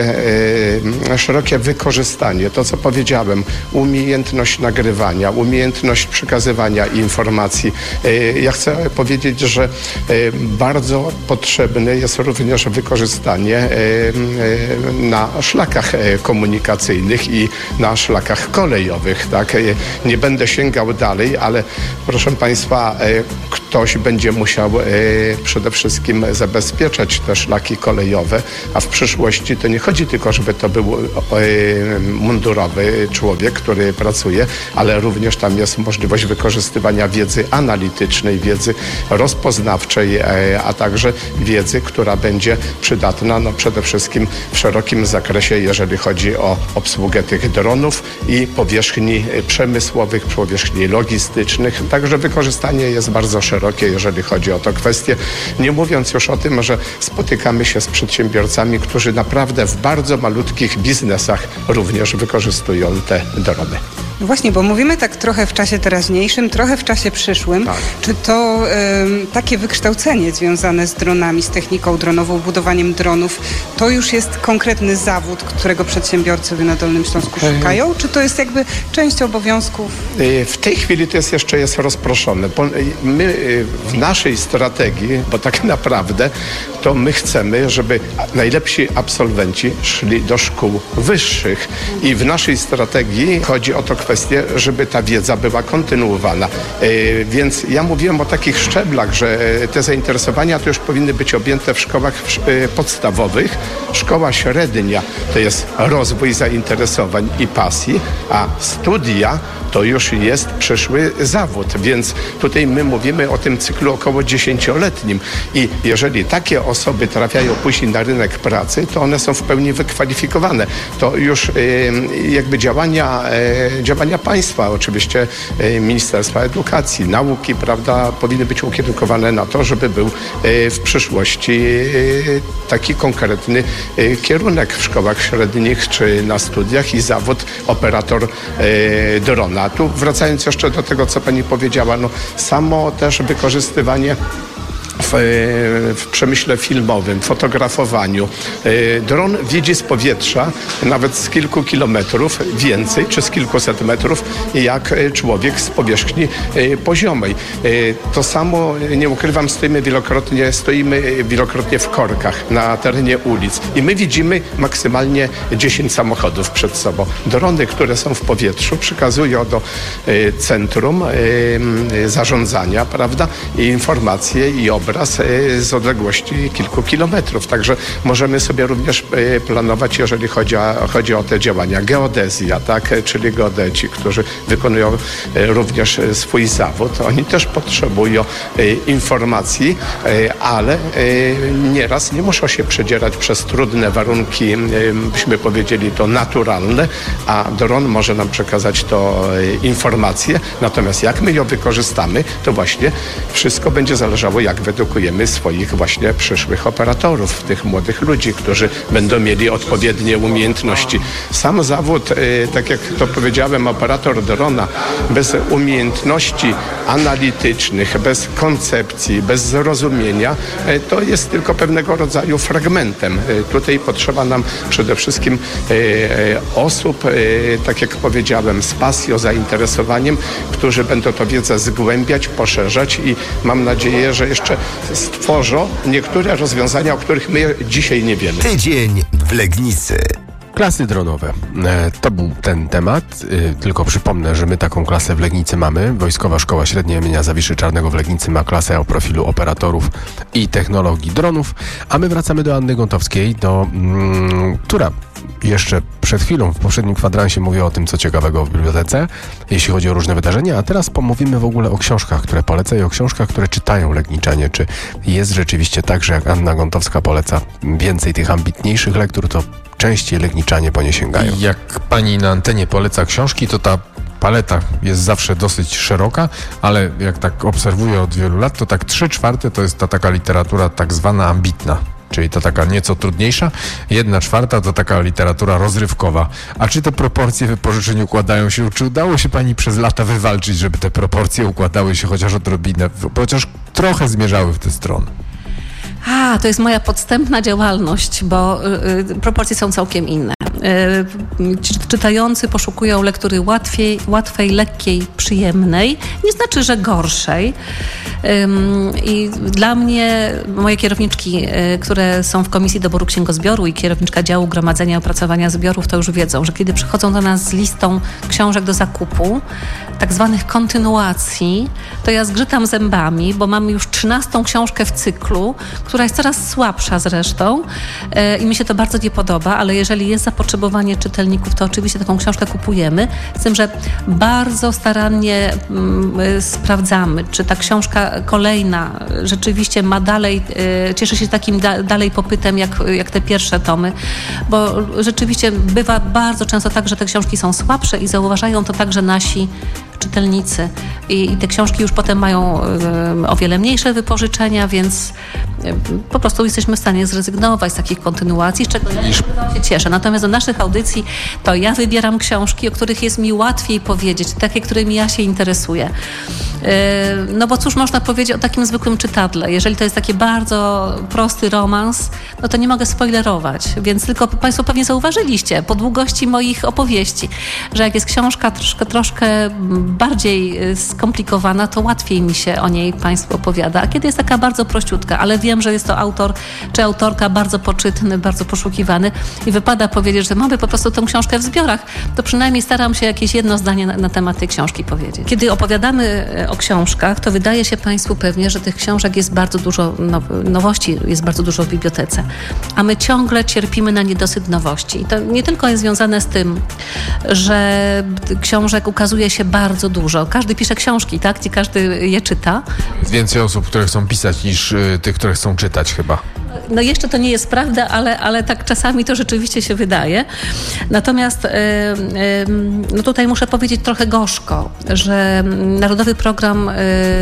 [SPEAKER 9] szerokie wykorzystanie. To, co powiedziałem, umiejętność nagrywania, umiejętność przekazywania informacji. Ja chcę powiedzieć, że bardzo potrzebne jest również wykorzystanie na szlakach komunikacyjnych i na szlakach kolejowych. Tak? Nie będę sięgał dalej, ale proszę Państwa, ktoś będzie musiał przede wszystkim zabezpieczać te szlaki kolejowe, a w przyszłości to nie chodzi tylko, żeby to był mundurowy człowiek, który pracuje, ale również tam jest możliwość wykorzystywania wiedzy analitycznej, wiedzy rozpoznawczej, a także wiedzy, która będzie przydatna przede wszystkim w szerokim zakresie, jeżeli chodzi o obsługę tych dronów i powierzchni przemysłowych, powierzchni logistycznych. Także wykorzystanie jest bardzo szerokie, jeżeli chodzi o tę kwestię. Nie mówiąc już o tym, że spotykamy się z przedsiębiorcami, którzy naprawdę w bardzo malutkich biznesach również wykorzystują te drony.
[SPEAKER 10] No właśnie, bo mówimy tak trochę w czasie teraźniejszym, trochę w czasie przyszłym. Tak. Czy to takie wykształcenie związane z dronami, z techniką dronową, budowaniem dronów, to już jest konkretny zawód, którego przedsiębiorcy na Dolnym Śląsku szukają? Czy to jest jakby część obowiązków?
[SPEAKER 9] W tej chwili to jest rozproszone. My w naszej strategii, bo tak naprawdę to my chcemy, żeby najlepsi absolwenci szli do szkół wyższych i w naszej strategii chodzi o to kwestię, żeby ta wiedza była kontynuowana. Więc ja mówiłem o takich szczeblach, że te zainteresowania to już powinny być objęte w szkołach podstawowych. Szkoła średnia to jest rozwój zainteresowań i pasji, a studia to już jest przyszły zawód, więc tutaj my mówimy o tym cyklu około 10-letnim i jeżeli takie osoby trafiają później na rynek pracy, to one są w pełni wykwalifikowane. To już jakby działania państwa, oczywiście Ministerstwa Edukacji, Nauki, prawda, powinny być ukierunkowane na to, żeby był w przyszłości taki konkretny kierunek w szkołach średnich czy na studiach i zawód operator drona. Tu wracając jeszcze do tego, co pani powiedziała, samo też wykorzystywanie w przemyśle filmowym, fotografowaniu. Dron widzi z powietrza nawet z kilku kilometrów więcej, czy z kilkuset metrów, jak człowiek z powierzchni poziomej. To samo, nie ukrywam, stoimy wielokrotnie w korkach na terenie ulic i my widzimy maksymalnie 10 samochodów przed sobą. Drony, które są w powietrzu, przekazują do centrum zarządzania, prawda, i informacje i obraz z odległości kilku kilometrów. Także możemy sobie również planować, jeżeli chodzi o te działania. Geodezja, tak, czyli geodeci, którzy wykonują również swój zawód. Oni też potrzebują informacji, ale nieraz nie muszą się przedzierać przez trudne warunki, byśmy powiedzieli to naturalne, a dron może nam przekazać to informacje. Natomiast jak my ją wykorzystamy, to właśnie wszystko będzie zależało, jak wyedukujemy swoich właśnie przyszłych operatorów, tych młodych ludzi, którzy będą mieli odpowiednie umiejętności. Sam zawód, tak jak to powiedziałem, operator drona bez umiejętności analitycznych, bez koncepcji, bez zrozumienia, to jest tylko pewnego rodzaju fragmentem. Tutaj potrzeba nam przede wszystkim osób, tak jak powiedziałem, z pasją, zainteresowaniem, którzy będą tę wiedzę zgłębiać, poszerzać i mam nadzieję, że jeszcze stworzą niektóre rozwiązania, o których my dzisiaj nie wiemy.
[SPEAKER 7] Tydzień w Legnicy.
[SPEAKER 2] Klasy dronowe. To był ten temat. Tylko przypomnę, że my taką klasę w Legnicy mamy. Wojskowa Szkoła Średnia imienia Zawiszy Czarnego w Legnicy ma klasę o profilu operatorów i technologii dronów. A my wracamy do Anny Gontowskiej, która jeszcze przed chwilą w poprzednim kwadransie mówiła o tym, co ciekawego w bibliotece, jeśli chodzi o różne wydarzenia, a teraz pomówimy w ogóle o książkach, które poleca i o książkach, które czytają legniczanie. Czy jest rzeczywiście tak, że jak Anna Gontowska poleca więcej tych ambitniejszych lektur, to częściej legniczanie po nie sięgają?
[SPEAKER 11] Jak pani na antenie poleca książki, to ta
[SPEAKER 2] paleta jest zawsze dosyć szeroka, ale jak tak obserwuję od wielu lat, to tak 3/4 to jest ta taka literatura tak zwana ambitna. Czyli to taka nieco trudniejsza, 1/4 to taka literatura rozrywkowa. A czy te proporcje wypożyczeń układają się? Czy udało się pani przez lata wywalczyć, żeby te proporcje układały się chociaż odrobinę, chociaż trochę zmierzały w tę stronę?
[SPEAKER 1] To jest moja podstępna działalność, bo proporcje są całkiem inne. Czytający poszukują lektury łatwej, lekkiej, przyjemnej. Nie znaczy, że gorszej. I dla mnie, moje kierowniczki, które są w Komisji Doboru Księgozbioru i kierowniczka działu gromadzenia i opracowania zbiorów, to już wiedzą, że kiedy przychodzą do nas z listą książek do zakupu, tak zwanych kontynuacji, to ja zgrzytam zębami, bo mamy już 13. książkę w cyklu, która jest coraz słabsza zresztą i mi się to bardzo nie podoba, ale jeżeli jest zapotrzebowanie czytelników, to oczywiście taką książkę kupujemy, z tym, że bardzo starannie sprawdzamy, czy ta książka kolejna rzeczywiście ma dalej, cieszy się takim dalej popytem jak te pierwsze tomy, bo rzeczywiście bywa bardzo często tak, że te książki są słabsze i zauważają to także nasi czytelnicy i te książki już potem mają o wiele mniejsze wypożyczenia, więc po prostu jesteśmy w stanie zrezygnować z takich kontynuacji, z czego ja się cieszę. Natomiast do naszych audycji to ja wybieram książki, o których jest mi łatwiej powiedzieć, takie, którymi ja się interesuję. No bo cóż można powiedzieć o takim zwykłym czytadle? Jeżeli to jest taki bardzo prosty romans, no to nie mogę spoilerować, więc tylko Państwo pewnie zauważyliście po długości moich opowieści, że jak jest książka troszkę bardziej skomplikowana, to łatwiej mi się o niej Państwu opowiada. A kiedy jest taka bardzo prościutka, ale wiem, że jest to autor czy autorka bardzo poczytny, bardzo poszukiwany i wypada powiedzieć, że mamy po prostu tą książkę w zbiorach, to przynajmniej staram się jakieś jedno zdanie na temat tej książki powiedzieć. Kiedy opowiadamy o książkach, to wydaje się Państwu pewnie, że tych książek jest bardzo dużo, nowości jest bardzo dużo w bibliotece, a my ciągle cierpimy na niedosyt nowości. I to nie tylko jest związane z tym, że książek ukazuje się bardzo dużo. Każdy pisze książki, tak? I każdy je czyta.
[SPEAKER 2] Jest więcej osób, które chcą pisać niż tych, które chcą czytać chyba.
[SPEAKER 1] No jeszcze to nie jest prawda, ale tak czasami to rzeczywiście się wydaje. Natomiast no tutaj muszę powiedzieć trochę gorzko, że Narodowy Program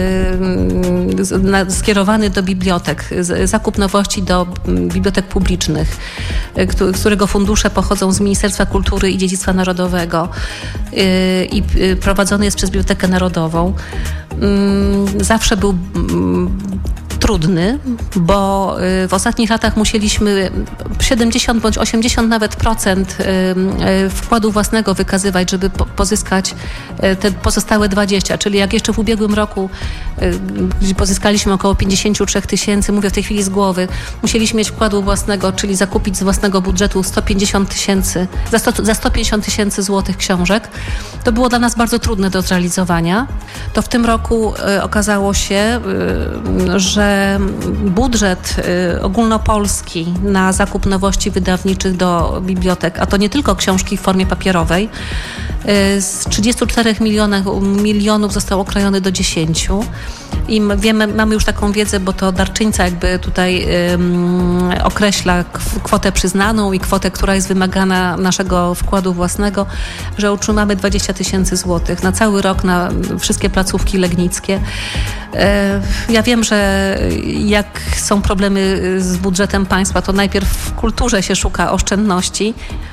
[SPEAKER 1] skierowany do bibliotek, zakup nowości do bibliotek publicznych, którego fundusze pochodzą z Ministerstwa Kultury i Dziedzictwa Narodowego i prowadzony jest przez Bibliotekę Narodową, zawsze był trudny, bo w ostatnich latach musieliśmy 70 bądź 80 nawet procent wkładu własnego wykazywać, żeby pozyskać te pozostałe 20, czyli jak jeszcze w ubiegłym roku pozyskaliśmy około 53 000, mówię w tej chwili z głowy, musieliśmy mieć wkładu własnego, czyli zakupić z własnego budżetu 150 000, za 150 000 złotych książek. To było dla nas bardzo trudne do zrealizowania. To w tym roku okazało się, że budżet ogólnopolski na zakup nowości wydawniczych do bibliotek, a to nie tylko książki w formie papierowej, z 34 milionów został okrojony do 10. I wiemy, mamy już taką wiedzę, bo to darczyńca jakby tutaj określa kwotę przyznaną i kwotę, która jest wymagana naszego wkładu własnego, że otrzymamy 20 000 złotych na cały rok, na wszystkie placówki legnickie. Ja wiem, że jak są problemy z budżetem państwa, to najpierw w kulturze się szuka oszczędności,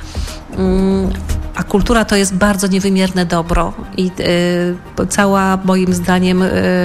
[SPEAKER 1] a kultura to jest bardzo niewymierne dobro i cała, moim zdaniem,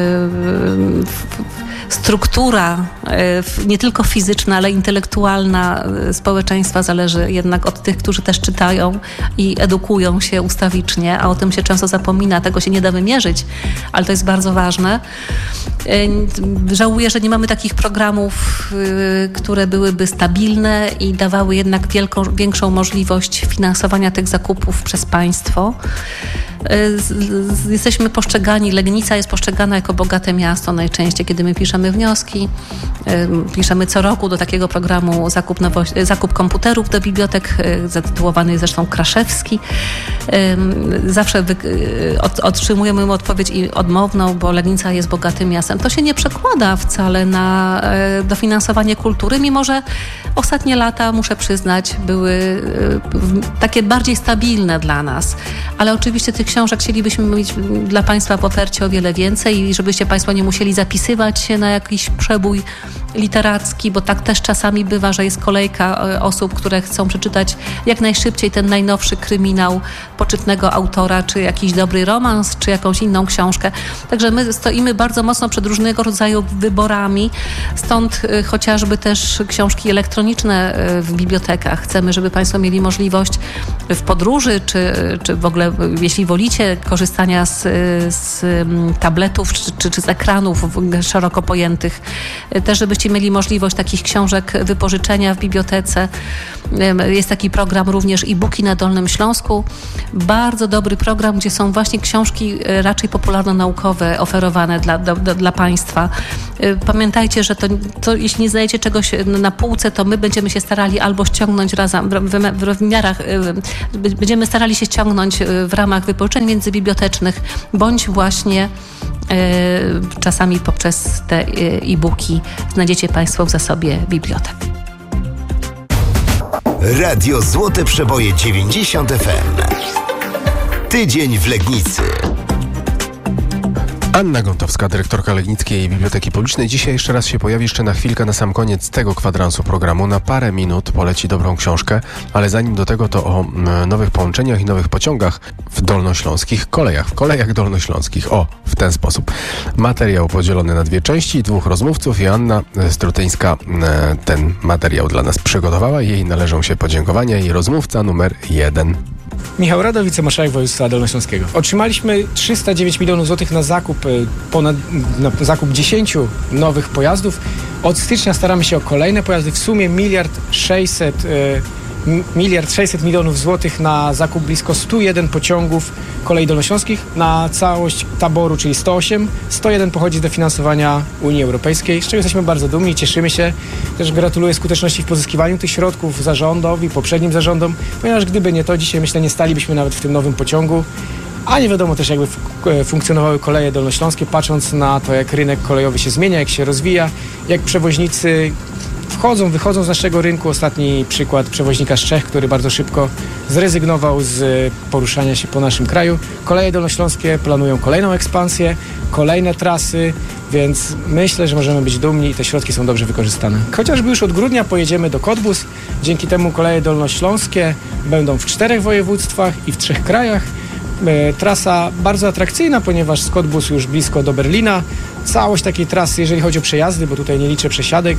[SPEAKER 1] struktura nie tylko fizyczna, ale intelektualna społeczeństwa zależy jednak od tych, którzy też czytają i edukują się ustawicznie, a o tym się często zapomina, tego się nie da wymierzyć, ale to jest bardzo ważne. Żałuję, że nie mamy takich programów, które byłyby stabilne i dawały jednak większą możliwość finansowania tych zakupów przez państwo. Jesteśmy postrzegani, Legnica jest postrzegana jako bogate miasto najczęściej, kiedy my piszemy wnioski. Piszemy co roku do takiego programu zakup komputerów do bibliotek, zatytułowany jest zresztą Kraszewski. Zawsze otrzymujemy odpowiedź odmowną, bo Legnica jest bogatym miastem. To się nie przekłada wcale na dofinansowanie kultury, mimo że ostatnie lata, muszę przyznać, były takie bardziej stabilne dla nas. Ale oczywiście tych książek chcielibyśmy mieć dla Państwa w ofercie o wiele więcej i żebyście Państwo nie musieli zapisywać się na jakiś przebój literacki, bo tak też czasami bywa, że jest kolejka osób, które chcą przeczytać jak najszybciej ten najnowszy kryminał poczytnego autora, czy jakiś dobry romans, czy jakąś inną książkę. Także my stoimy bardzo mocno przed różnego rodzaju wyborami, stąd chociażby też książki elektroniczne w bibliotekach. Chcemy, żeby Państwo mieli możliwość w podróży, czy w ogóle, jeśli wolicie, korzystania z tabletów, czy z ekranów szeroko pojętych, też żebyście mieli możliwość takich książek wypożyczenia w bibliotece. Jest taki program również e-booki na Dolnym Śląsku. Bardzo dobry program, gdzie są właśnie książki raczej popularno-naukowe oferowane dla Państwa. Pamiętajcie, że to jeśli nie znajdziecie czegoś na półce, to my będziemy się starali albo ściągnąć razem w miarach, będziemy starali się ściągnąć w ramach wypożyczeń międzybibliotecznych, bądź właśnie czasami poprzez te e-booki znajdziecie Państwo w zasobie bibliotek.
[SPEAKER 7] Radio Złote Przeboje 90 FM. Tydzień w Legnicy.
[SPEAKER 2] Anna Gontowska, dyrektorka Legnickiej Biblioteki Publicznej. Dzisiaj jeszcze raz się pojawi, jeszcze na chwilkę na sam koniec tego kwadransu programu. Na parę minut poleci dobrą książkę, ale zanim do tego, to o nowych połączeniach i nowych pociągach w dolnośląskich kolejach. W kolejach dolnośląskich. O, w ten sposób. Materiał podzielony na dwie części, dwóch rozmówców i Anna Strutyńska ten materiał dla nas przygotowała. Jej należą się podziękowania i rozmówca numer 1.
[SPEAKER 11] Michał Radow, wicemarszałek województwa dolnośląskiego. Otrzymaliśmy 309 milionów złotych na zakup 10 nowych pojazdów. Od stycznia staramy się o kolejne pojazdy. W sumie 1 600 milionów złotych na zakup blisko 101 pociągów kolei dolnośląskich na całość taboru, czyli 108. 101 pochodzi z dofinansowania Unii Europejskiej, z czego jesteśmy bardzo dumni, cieszymy się. Też gratuluję skuteczności w pozyskiwaniu tych środków zarządowi, poprzednim zarządom, ponieważ gdyby nie to, dzisiaj myślę, nie stalibyśmy nawet w tym nowym pociągu. A nie wiadomo też, jakby funkcjonowały koleje dolnośląskie, patrząc na to, jak rynek kolejowy się zmienia, jak się rozwija, jak przewoźnicy wychodzą z naszego rynku. Ostatni przykład przewoźnika z Czech, który bardzo szybko zrezygnował z poruszania się po naszym kraju. Koleje dolnośląskie planują kolejną ekspansję, kolejne trasy, więc myślę, że możemy być dumni i te środki są dobrze wykorzystane. Chociażby już od grudnia pojedziemy do Cottbus. Dzięki temu koleje dolnośląskie będą w 4 województwach i w 3 krajach. Trasa bardzo atrakcyjna, ponieważ z Cottbus już blisko do Berlina. Całość takiej trasy, jeżeli chodzi o przejazdy, bo tutaj nie liczę przesiadek,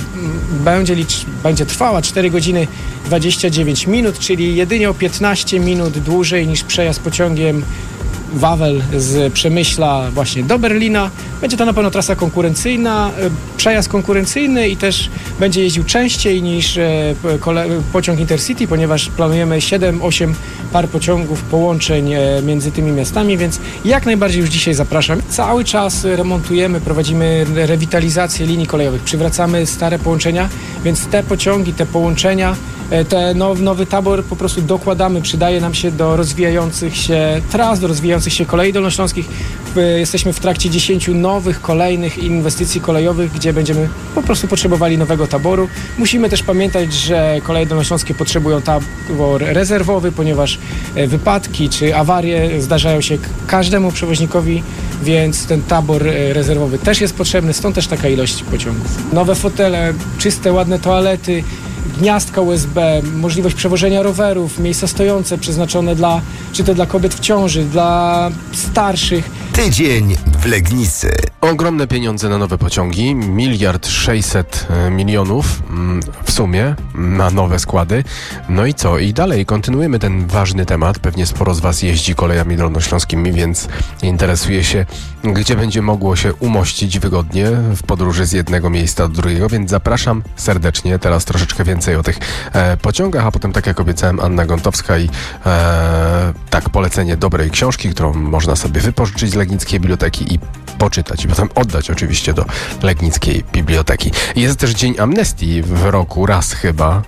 [SPEAKER 11] będzie trwała 4 godziny 29 minut, czyli jedynie o 15 minut dłużej niż przejazd pociągiem Wawel z Przemyśla właśnie do Berlina. Będzie to na pewno trasa konkurencyjna, przejazd konkurencyjny i też będzie jeździł częściej niż pociąg Intercity, ponieważ planujemy 7-8 par pociągów, połączeń między tymi miastami, więc jak najbardziej już dzisiaj zapraszam. Cały czas remontujemy, prowadzimy rewitalizację linii kolejowych, przywracamy stare połączenia, więc te pociągi, te połączenia, nowy tabor po prostu dokładamy, przydaje nam się do rozwijających się tras, do rozwijających się kolei dolnośląskich. Jesteśmy w trakcie 10 nowych, kolejnych inwestycji kolejowych, gdzie będziemy po prostu potrzebowali nowego taboru. Musimy też pamiętać, że koleje dolnośląskie potrzebują tabor rezerwowy, ponieważ wypadki czy awarie zdarzają się każdemu przewoźnikowi, więc ten tabor rezerwowy też jest potrzebny, stąd też taka ilość pociągów. Nowe fotele, czyste, ładne toalety, gniazdka USB, możliwość przewożenia rowerów, miejsca stojące przeznaczone czy to dla kobiet w ciąży, dla starszych.
[SPEAKER 7] Tydzień w Legnicy.
[SPEAKER 2] Ogromne pieniądze na nowe pociągi, 1,6 milionów w sumie na nowe składy. No i co? I dalej kontynuujemy ten ważny temat. Pewnie sporo z Was jeździ kolejami dolnośląskimi, więc interesuje się, gdzie będzie mogło się umościć wygodnie w podróży z jednego miejsca do drugiego, więc zapraszam serdecznie. Teraz troszeczkę więcej o tych pociągach, a potem, tak jak obiecałem, Anna Gontowska i polecenie dobrej książki, którą można sobie wypożyczyć z Legnickiej Biblioteki i poczytać i potem oddać oczywiście do Legnickiej Biblioteki. Jest też Dzień Amnestii w roku, raz chyba,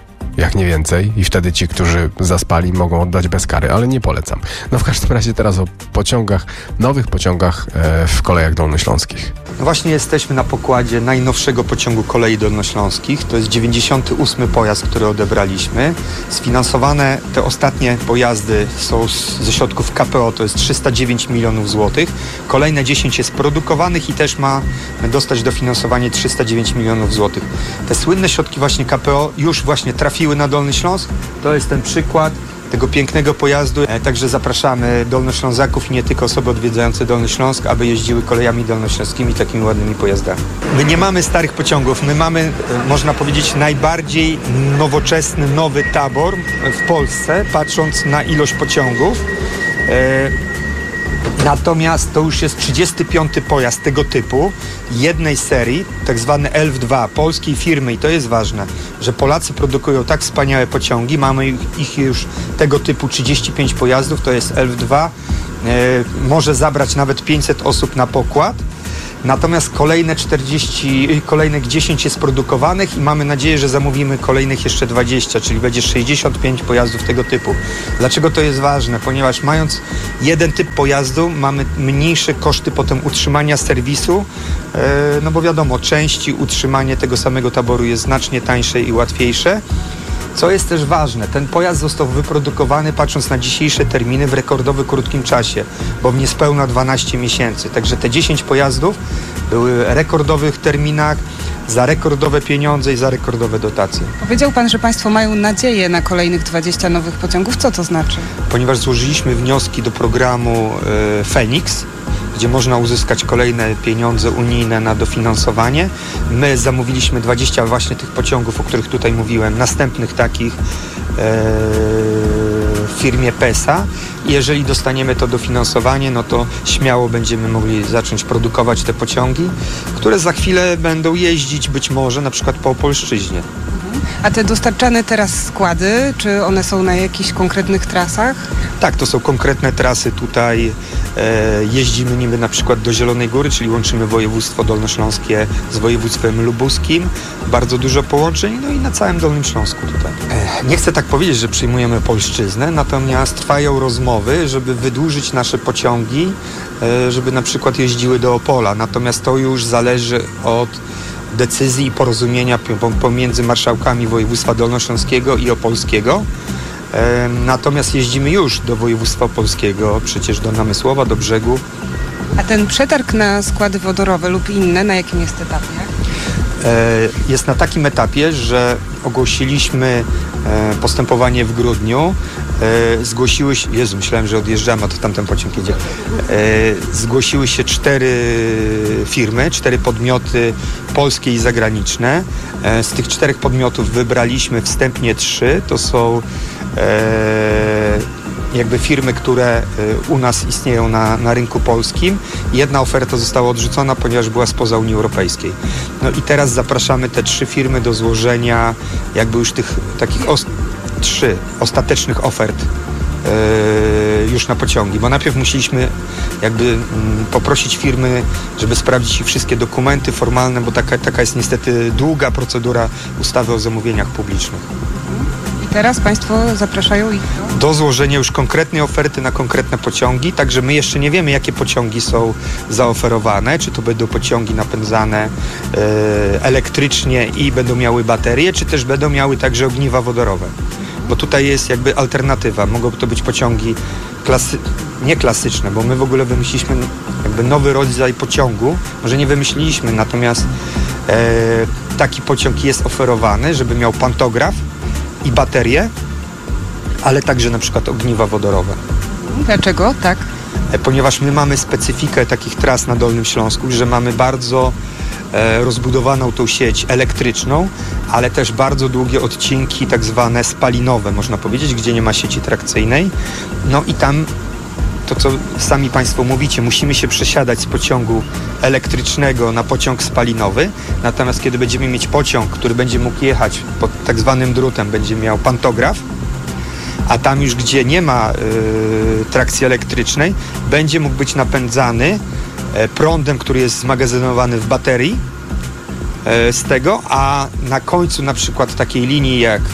[SPEAKER 2] jak nie więcej, i wtedy ci, którzy zaspali, mogą oddać bez kary, ale nie polecam. No w każdym razie teraz o pociągach, nowych pociągach w kolejach dolnośląskich.
[SPEAKER 12] No właśnie jesteśmy na pokładzie najnowszego pociągu kolei dolnośląskich. To jest 98. pojazd, który odebraliśmy. Sfinansowane te ostatnie pojazdy są ze środków KPO, to jest 309 milionów złotych. Kolejne 10 jest produkowanych i też ma dostać dofinansowanie 309 milionów złotych. Te słynne środki właśnie KPO już właśnie trafiły na Dolny Śląsk. To jest ten przykład tego pięknego pojazdu. Także zapraszamy dolnoślązaków i nie tylko osoby odwiedzające Dolny Śląsk, aby jeździły kolejami dolnośląskimi takimi ładnymi pojazdami. My nie mamy starych pociągów, my mamy, można powiedzieć, najbardziej nowoczesny, nowy tabor w Polsce, patrząc na ilość pociągów. Natomiast to już jest 35. pojazd tego typu, jednej serii, tak zwany ELF2, polskiej firmy, i to jest ważne, że Polacy produkują tak wspaniałe pociągi, mamy ich już tego typu 35 pojazdów, to jest ELF2, może zabrać nawet 500 osób na pokład. Natomiast kolejnych 10 jest produkowanych i mamy nadzieję, że zamówimy kolejnych jeszcze 20, czyli będzie 65 pojazdów tego typu. Dlaczego to jest ważne? Ponieważ mając jeden typ pojazdu, mamy mniejsze koszty potem utrzymania serwisu, no bo wiadomo, części, utrzymanie tego samego taboru jest znacznie tańsze i łatwiejsze. Co jest też ważne, ten pojazd został wyprodukowany, patrząc na dzisiejsze terminy, w rekordowo krótkim czasie, bo w niespełna 12 miesięcy. Także te 10 pojazdów były w rekordowych terminach, za rekordowe pieniądze i za rekordowe dotacje.
[SPEAKER 10] Powiedział pan, że państwo mają nadzieję na kolejnych 20 nowych pociągów. Co to znaczy?
[SPEAKER 12] Ponieważ złożyliśmy wnioski do programu Feniks, gdzie można uzyskać kolejne pieniądze unijne na dofinansowanie. My zamówiliśmy 20 właśnie tych pociągów, o których tutaj mówiłem, następnych takich w firmie PESA. I jeżeli dostaniemy to dofinansowanie, no to śmiało będziemy mogli zacząć produkować te pociągi, które za chwilę będą jeździć być może na przykład po Opolszczyźnie.
[SPEAKER 10] A te dostarczane teraz składy, czy one są na jakichś konkretnych trasach?
[SPEAKER 12] Tak, to są konkretne trasy. Tutaj jeździmy niby na przykład do Zielonej Góry, czyli łączymy województwo dolnośląskie z województwem lubuskim. Bardzo dużo połączeń, no i na całym Dolnym Śląsku tutaj. Nie chcę tak powiedzieć, że przyjmujemy Opolszczyznę, natomiast trwają rozmowy, żeby wydłużyć nasze pociągi, żeby na przykład jeździły do Opola. Natomiast to już zależy od decyzji i porozumienia pomiędzy marszałkami województwa dolnośląskiego i opolskiego. Natomiast jeździmy już do województwa opolskiego, przecież do Namysłowa, do Brzegu.
[SPEAKER 10] A ten przetarg na składy wodorowe lub inne, na jakim jest etapie?
[SPEAKER 12] Jest na takim etapie, że ogłosiliśmy postępowanie w grudniu. Zgłosiły się... Jezu, myślałem, że odjeżdżamy, a to tamten pociąg jedzie. Zgłosiły się 4 firmy, 4 podmioty polskie i zagraniczne. Z tych 4 podmiotów wybraliśmy wstępnie 3. To są jakby firmy, które u nas istnieją na rynku polskim. Jedna oferta została odrzucona, ponieważ była spoza Unii Europejskiej. No i teraz zapraszamy te 3 firmy do złożenia jakby już tych takich 3 ostatecznych ofert już na pociągi, bo najpierw musieliśmy jakby poprosić firmy, żeby sprawdzić ich wszystkie dokumenty formalne, bo taka jest niestety długa procedura ustawy o zamówieniach publicznych.
[SPEAKER 10] Teraz państwo zapraszają ich
[SPEAKER 12] do złożenia już konkretnej oferty na konkretne pociągi, także my jeszcze nie wiemy, jakie pociągi są zaoferowane, czy to będą pociągi napędzane elektrycznie i będą miały baterie, czy też będą miały także ogniwa wodorowe. Bo tutaj jest jakby alternatywa. Mogą to być pociągi nie klasyczne, bo my w ogóle wymyśliliśmy jakby nowy rodzaj pociągu. Może nie wymyśliliśmy, natomiast taki pociąg jest oferowany, żeby miał pantograf i baterie, ale także na przykład ogniwa wodorowe.
[SPEAKER 10] Dlaczego tak?
[SPEAKER 12] Ponieważ my mamy specyfikę takich tras na Dolnym Śląsku, że mamy bardzo rozbudowaną tą sieć elektryczną, ale też bardzo długie odcinki tak zwane spalinowe, można powiedzieć, gdzie nie ma sieci trakcyjnej. No i tam to, co sami państwo mówicie, musimy się przesiadać z pociągu elektrycznego na pociąg spalinowy, natomiast kiedy będziemy mieć pociąg, który będzie mógł jechać pod tak zwanym drutem, będzie miał pantograf, a tam już gdzie nie ma trakcji elektrycznej, będzie mógł być napędzany prądem, który jest zmagazynowany w baterii z tego, a na końcu na przykład takiej linii jak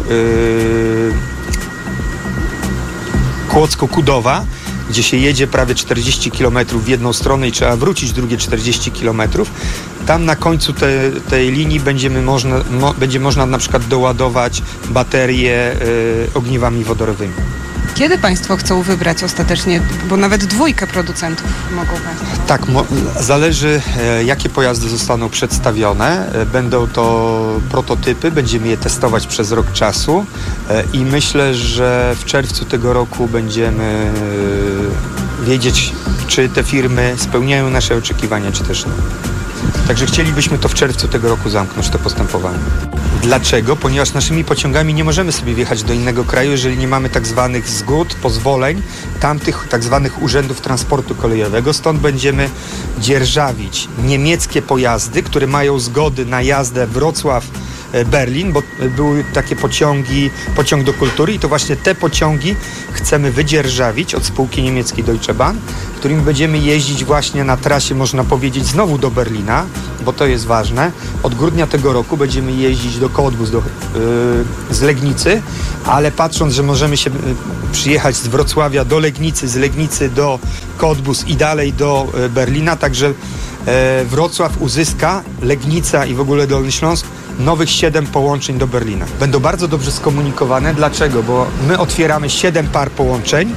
[SPEAKER 12] Kłodzko-Kudowa, gdzie się jedzie prawie 40 km w jedną stronę i trzeba wrócić drugie 40 km. Tam na końcu tej linii będzie można na przykład doładować baterie ogniwami wodorowymi.
[SPEAKER 10] Kiedy Państwo chcą wybrać ostatecznie, bo nawet 2 producentów mogą Państwo?
[SPEAKER 12] Tak, zależy jakie pojazdy zostaną przedstawione. Będą to prototypy, będziemy je testować przez rok czasu i myślę, że w czerwcu tego roku będziemy wiedzieć, czy te firmy spełniają nasze oczekiwania, czy też nie. Także chcielibyśmy to w czerwcu tego roku zamknąć, to postępowanie. Dlaczego? Ponieważ naszymi pociągami nie możemy sobie wjechać do innego kraju, jeżeli nie mamy tak zwanych zgód, pozwoleń, tamtych tak zwanych urzędów transportu kolejowego. Stąd będziemy dzierżawić niemieckie pojazdy, które mają zgody na jazdę Wrocław-Berlin, bo były takie pociąg do kultury i to właśnie te pociągi chcemy wydzierżawić od spółki niemieckiej Deutsche Bahn, którymi będziemy jeździć właśnie na trasie, można powiedzieć, znowu do Berlina, bo to jest ważne. Od grudnia tego roku będziemy jeździć do Cottbus, z Legnicy, ale patrząc, że możemy się przyjechać z Wrocławia do Legnicy, z Legnicy do Cottbus i dalej do Berlina, także Wrocław uzyska, Legnica i w ogóle Dolny Śląsk, nowych 7 połączeń do Berlina. Będą bardzo dobrze skomunikowane. Dlaczego? Bo my otwieramy 7 par połączeń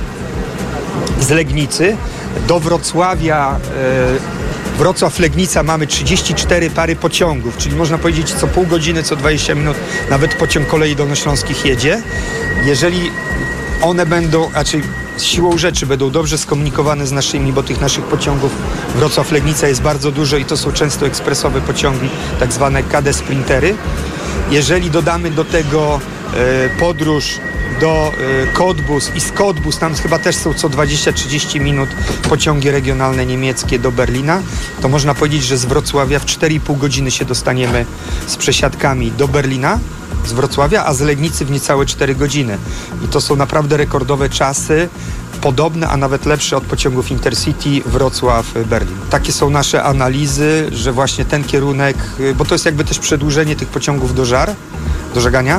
[SPEAKER 12] z Legnicy do Wrocławia. Wrocław-Legnica mamy 34 pary pociągów, czyli można powiedzieć co pół godziny, co 20 minut nawet pociąg kolei dolnośląskich jedzie. Jeżeli one będą, siłą rzeczy będą dobrze skomunikowane z naszymi, bo tych naszych pociągów Wrocław-Legnica jest bardzo dużo i to są często ekspresowe pociągi, tak zwane KD Sprintery. Jeżeli dodamy do tego podróż do Cottbus i z Cottbus, tam chyba też są co 20-30 minut pociągi regionalne niemieckie do Berlina, to można powiedzieć, że z Wrocławia w 4,5 godziny się dostaniemy z przesiadkami do Berlina z Wrocławia, a z Legnicy w niecałe 4 godziny. I to są naprawdę rekordowe czasy, podobne, a nawet lepsze od pociągów Intercity Wrocław-Berlin. Takie są nasze analizy, że właśnie ten kierunek, bo to jest jakby też przedłużenie tych pociągów do żegania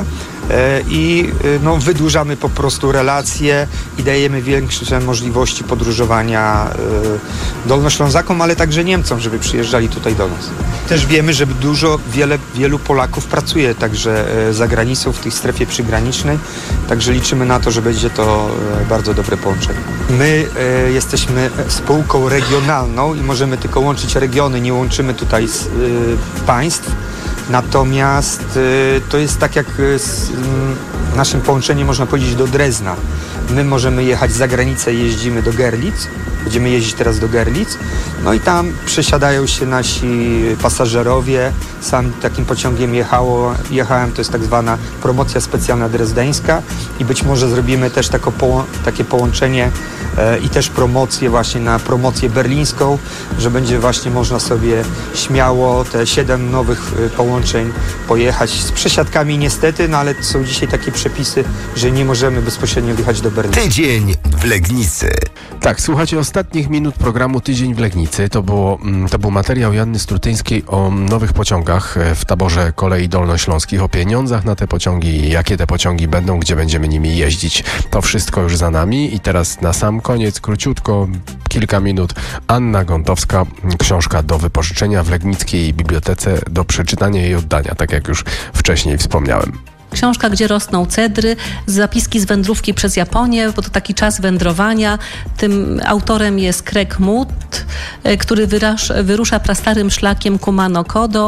[SPEAKER 12] i wydłużamy po prostu relacje i dajemy większe możliwości podróżowania Dolnoślązakom, ale także Niemcom, żeby przyjeżdżali tutaj do nas. Też wiemy, że wielu Polaków pracuje także za granicą w tej strefie przygranicznej, także liczymy na to, że będzie to bardzo dobre połączenie. My jesteśmy spółką regionalną i możemy tylko łączyć regiony, nie łączymy tutaj państw. Natomiast to jest tak jak z naszym połączeniem, można powiedzieć, do Drezna. My możemy jechać za granicę, jeździmy do Görlitz, będziemy jeździć teraz do Görlitz, no i tam przesiadają się nasi pasażerowie. Sam takim pociągiem jechałem, to jest tak zwana promocja specjalna drezdeńska i być może zrobimy też takie połączenie i też promocję właśnie na promocję berlińską, że będzie właśnie można sobie śmiało te 7 nowych połączeń pojechać z przesiadkami niestety, no ale są dzisiaj takie przepisy, że nie możemy bezpośrednio wjechać do Berlina.
[SPEAKER 7] Tydzień w Legnicy.
[SPEAKER 2] Tak, słuchajcie ostatnich minut programu Tydzień w Legnicy. To był materiał Joanny Strutyńskiej o nowych pociągach w taborze kolei dolnośląskich, o pieniądzach na te pociągi, jakie te pociągi będą, gdzie będziemy nimi jeździć. To wszystko już za nami i teraz na sam koniec, króciutko, kilka minut, Anna Gątowska, książka do wypożyczenia w Legnickiej Bibliotece, do przeczytania i oddania, tak jak już wcześniej wspomniałem.
[SPEAKER 1] Książka, gdzie rosną cedry, zapiski z wędrówki przez Japonię, bo to taki czas wędrowania. Tym autorem jest Craig Mood, który wyrusza prastarym szlakiem Kumano-Kodo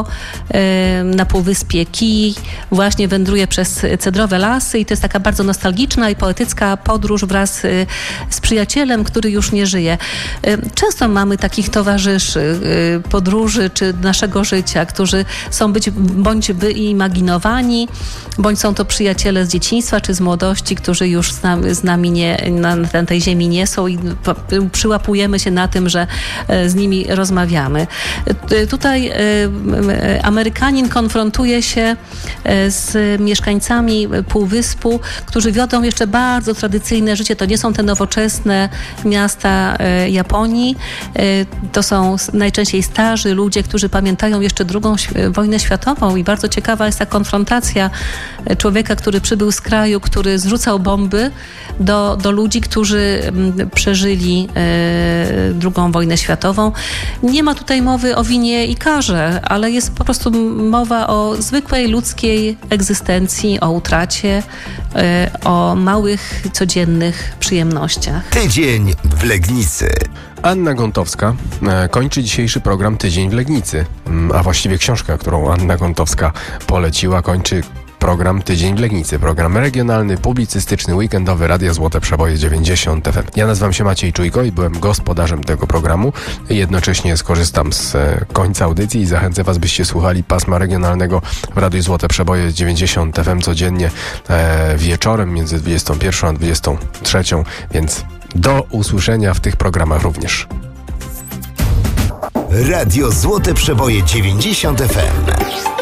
[SPEAKER 1] na półwyspie Kii. Właśnie wędruje przez cedrowe lasy i to jest taka bardzo nostalgiczna i poetycka podróż wraz z przyjacielem, który już nie żyje. Często mamy takich towarzyszy podróży czy naszego życia, którzy są bądź wyimaginowani, bądź są to przyjaciele z dzieciństwa czy z młodości, którzy już z nami na tej ziemi nie są i przyłapujemy się na tym, że z nimi rozmawiamy. Tutaj Amerykanin konfrontuje się z mieszkańcami Półwyspu, którzy wiodą jeszcze bardzo tradycyjne życie. To nie są te nowoczesne miasta Japonii. To są najczęściej starzy ludzie, którzy pamiętają jeszcze II wojnę światową i bardzo ciekawa jest ta konfrontacja człowieka, który przybył z kraju, który zrzucał bomby do ludzi, którzy przeżyli II wojnę światową. Nie ma tutaj mowy o winie i karze, ale jest po prostu mowa o zwykłej ludzkiej egzystencji, o utracie, o małych, codziennych przyjemnościach.
[SPEAKER 7] Tydzień w Legnicy.
[SPEAKER 2] Anna Gontowska kończy dzisiejszy program Tydzień w Legnicy, a właściwie książka, którą Anna Gontowska poleciła, kończy program Tydzień w Legnicy. Program regionalny, publicystyczny, weekendowy Radia Złote Przeboje 90 FM. Ja nazywam się Maciej Czujko i byłem gospodarzem tego programu. Jednocześnie skorzystam z końca audycji i zachęcę Was, byście słuchali pasma regionalnego w Radiu Złote Przeboje 90 FM codziennie wieczorem między 21 a 23, więc do usłyszenia w tych programach również.
[SPEAKER 7] Radio Złote Przeboje 90 FM.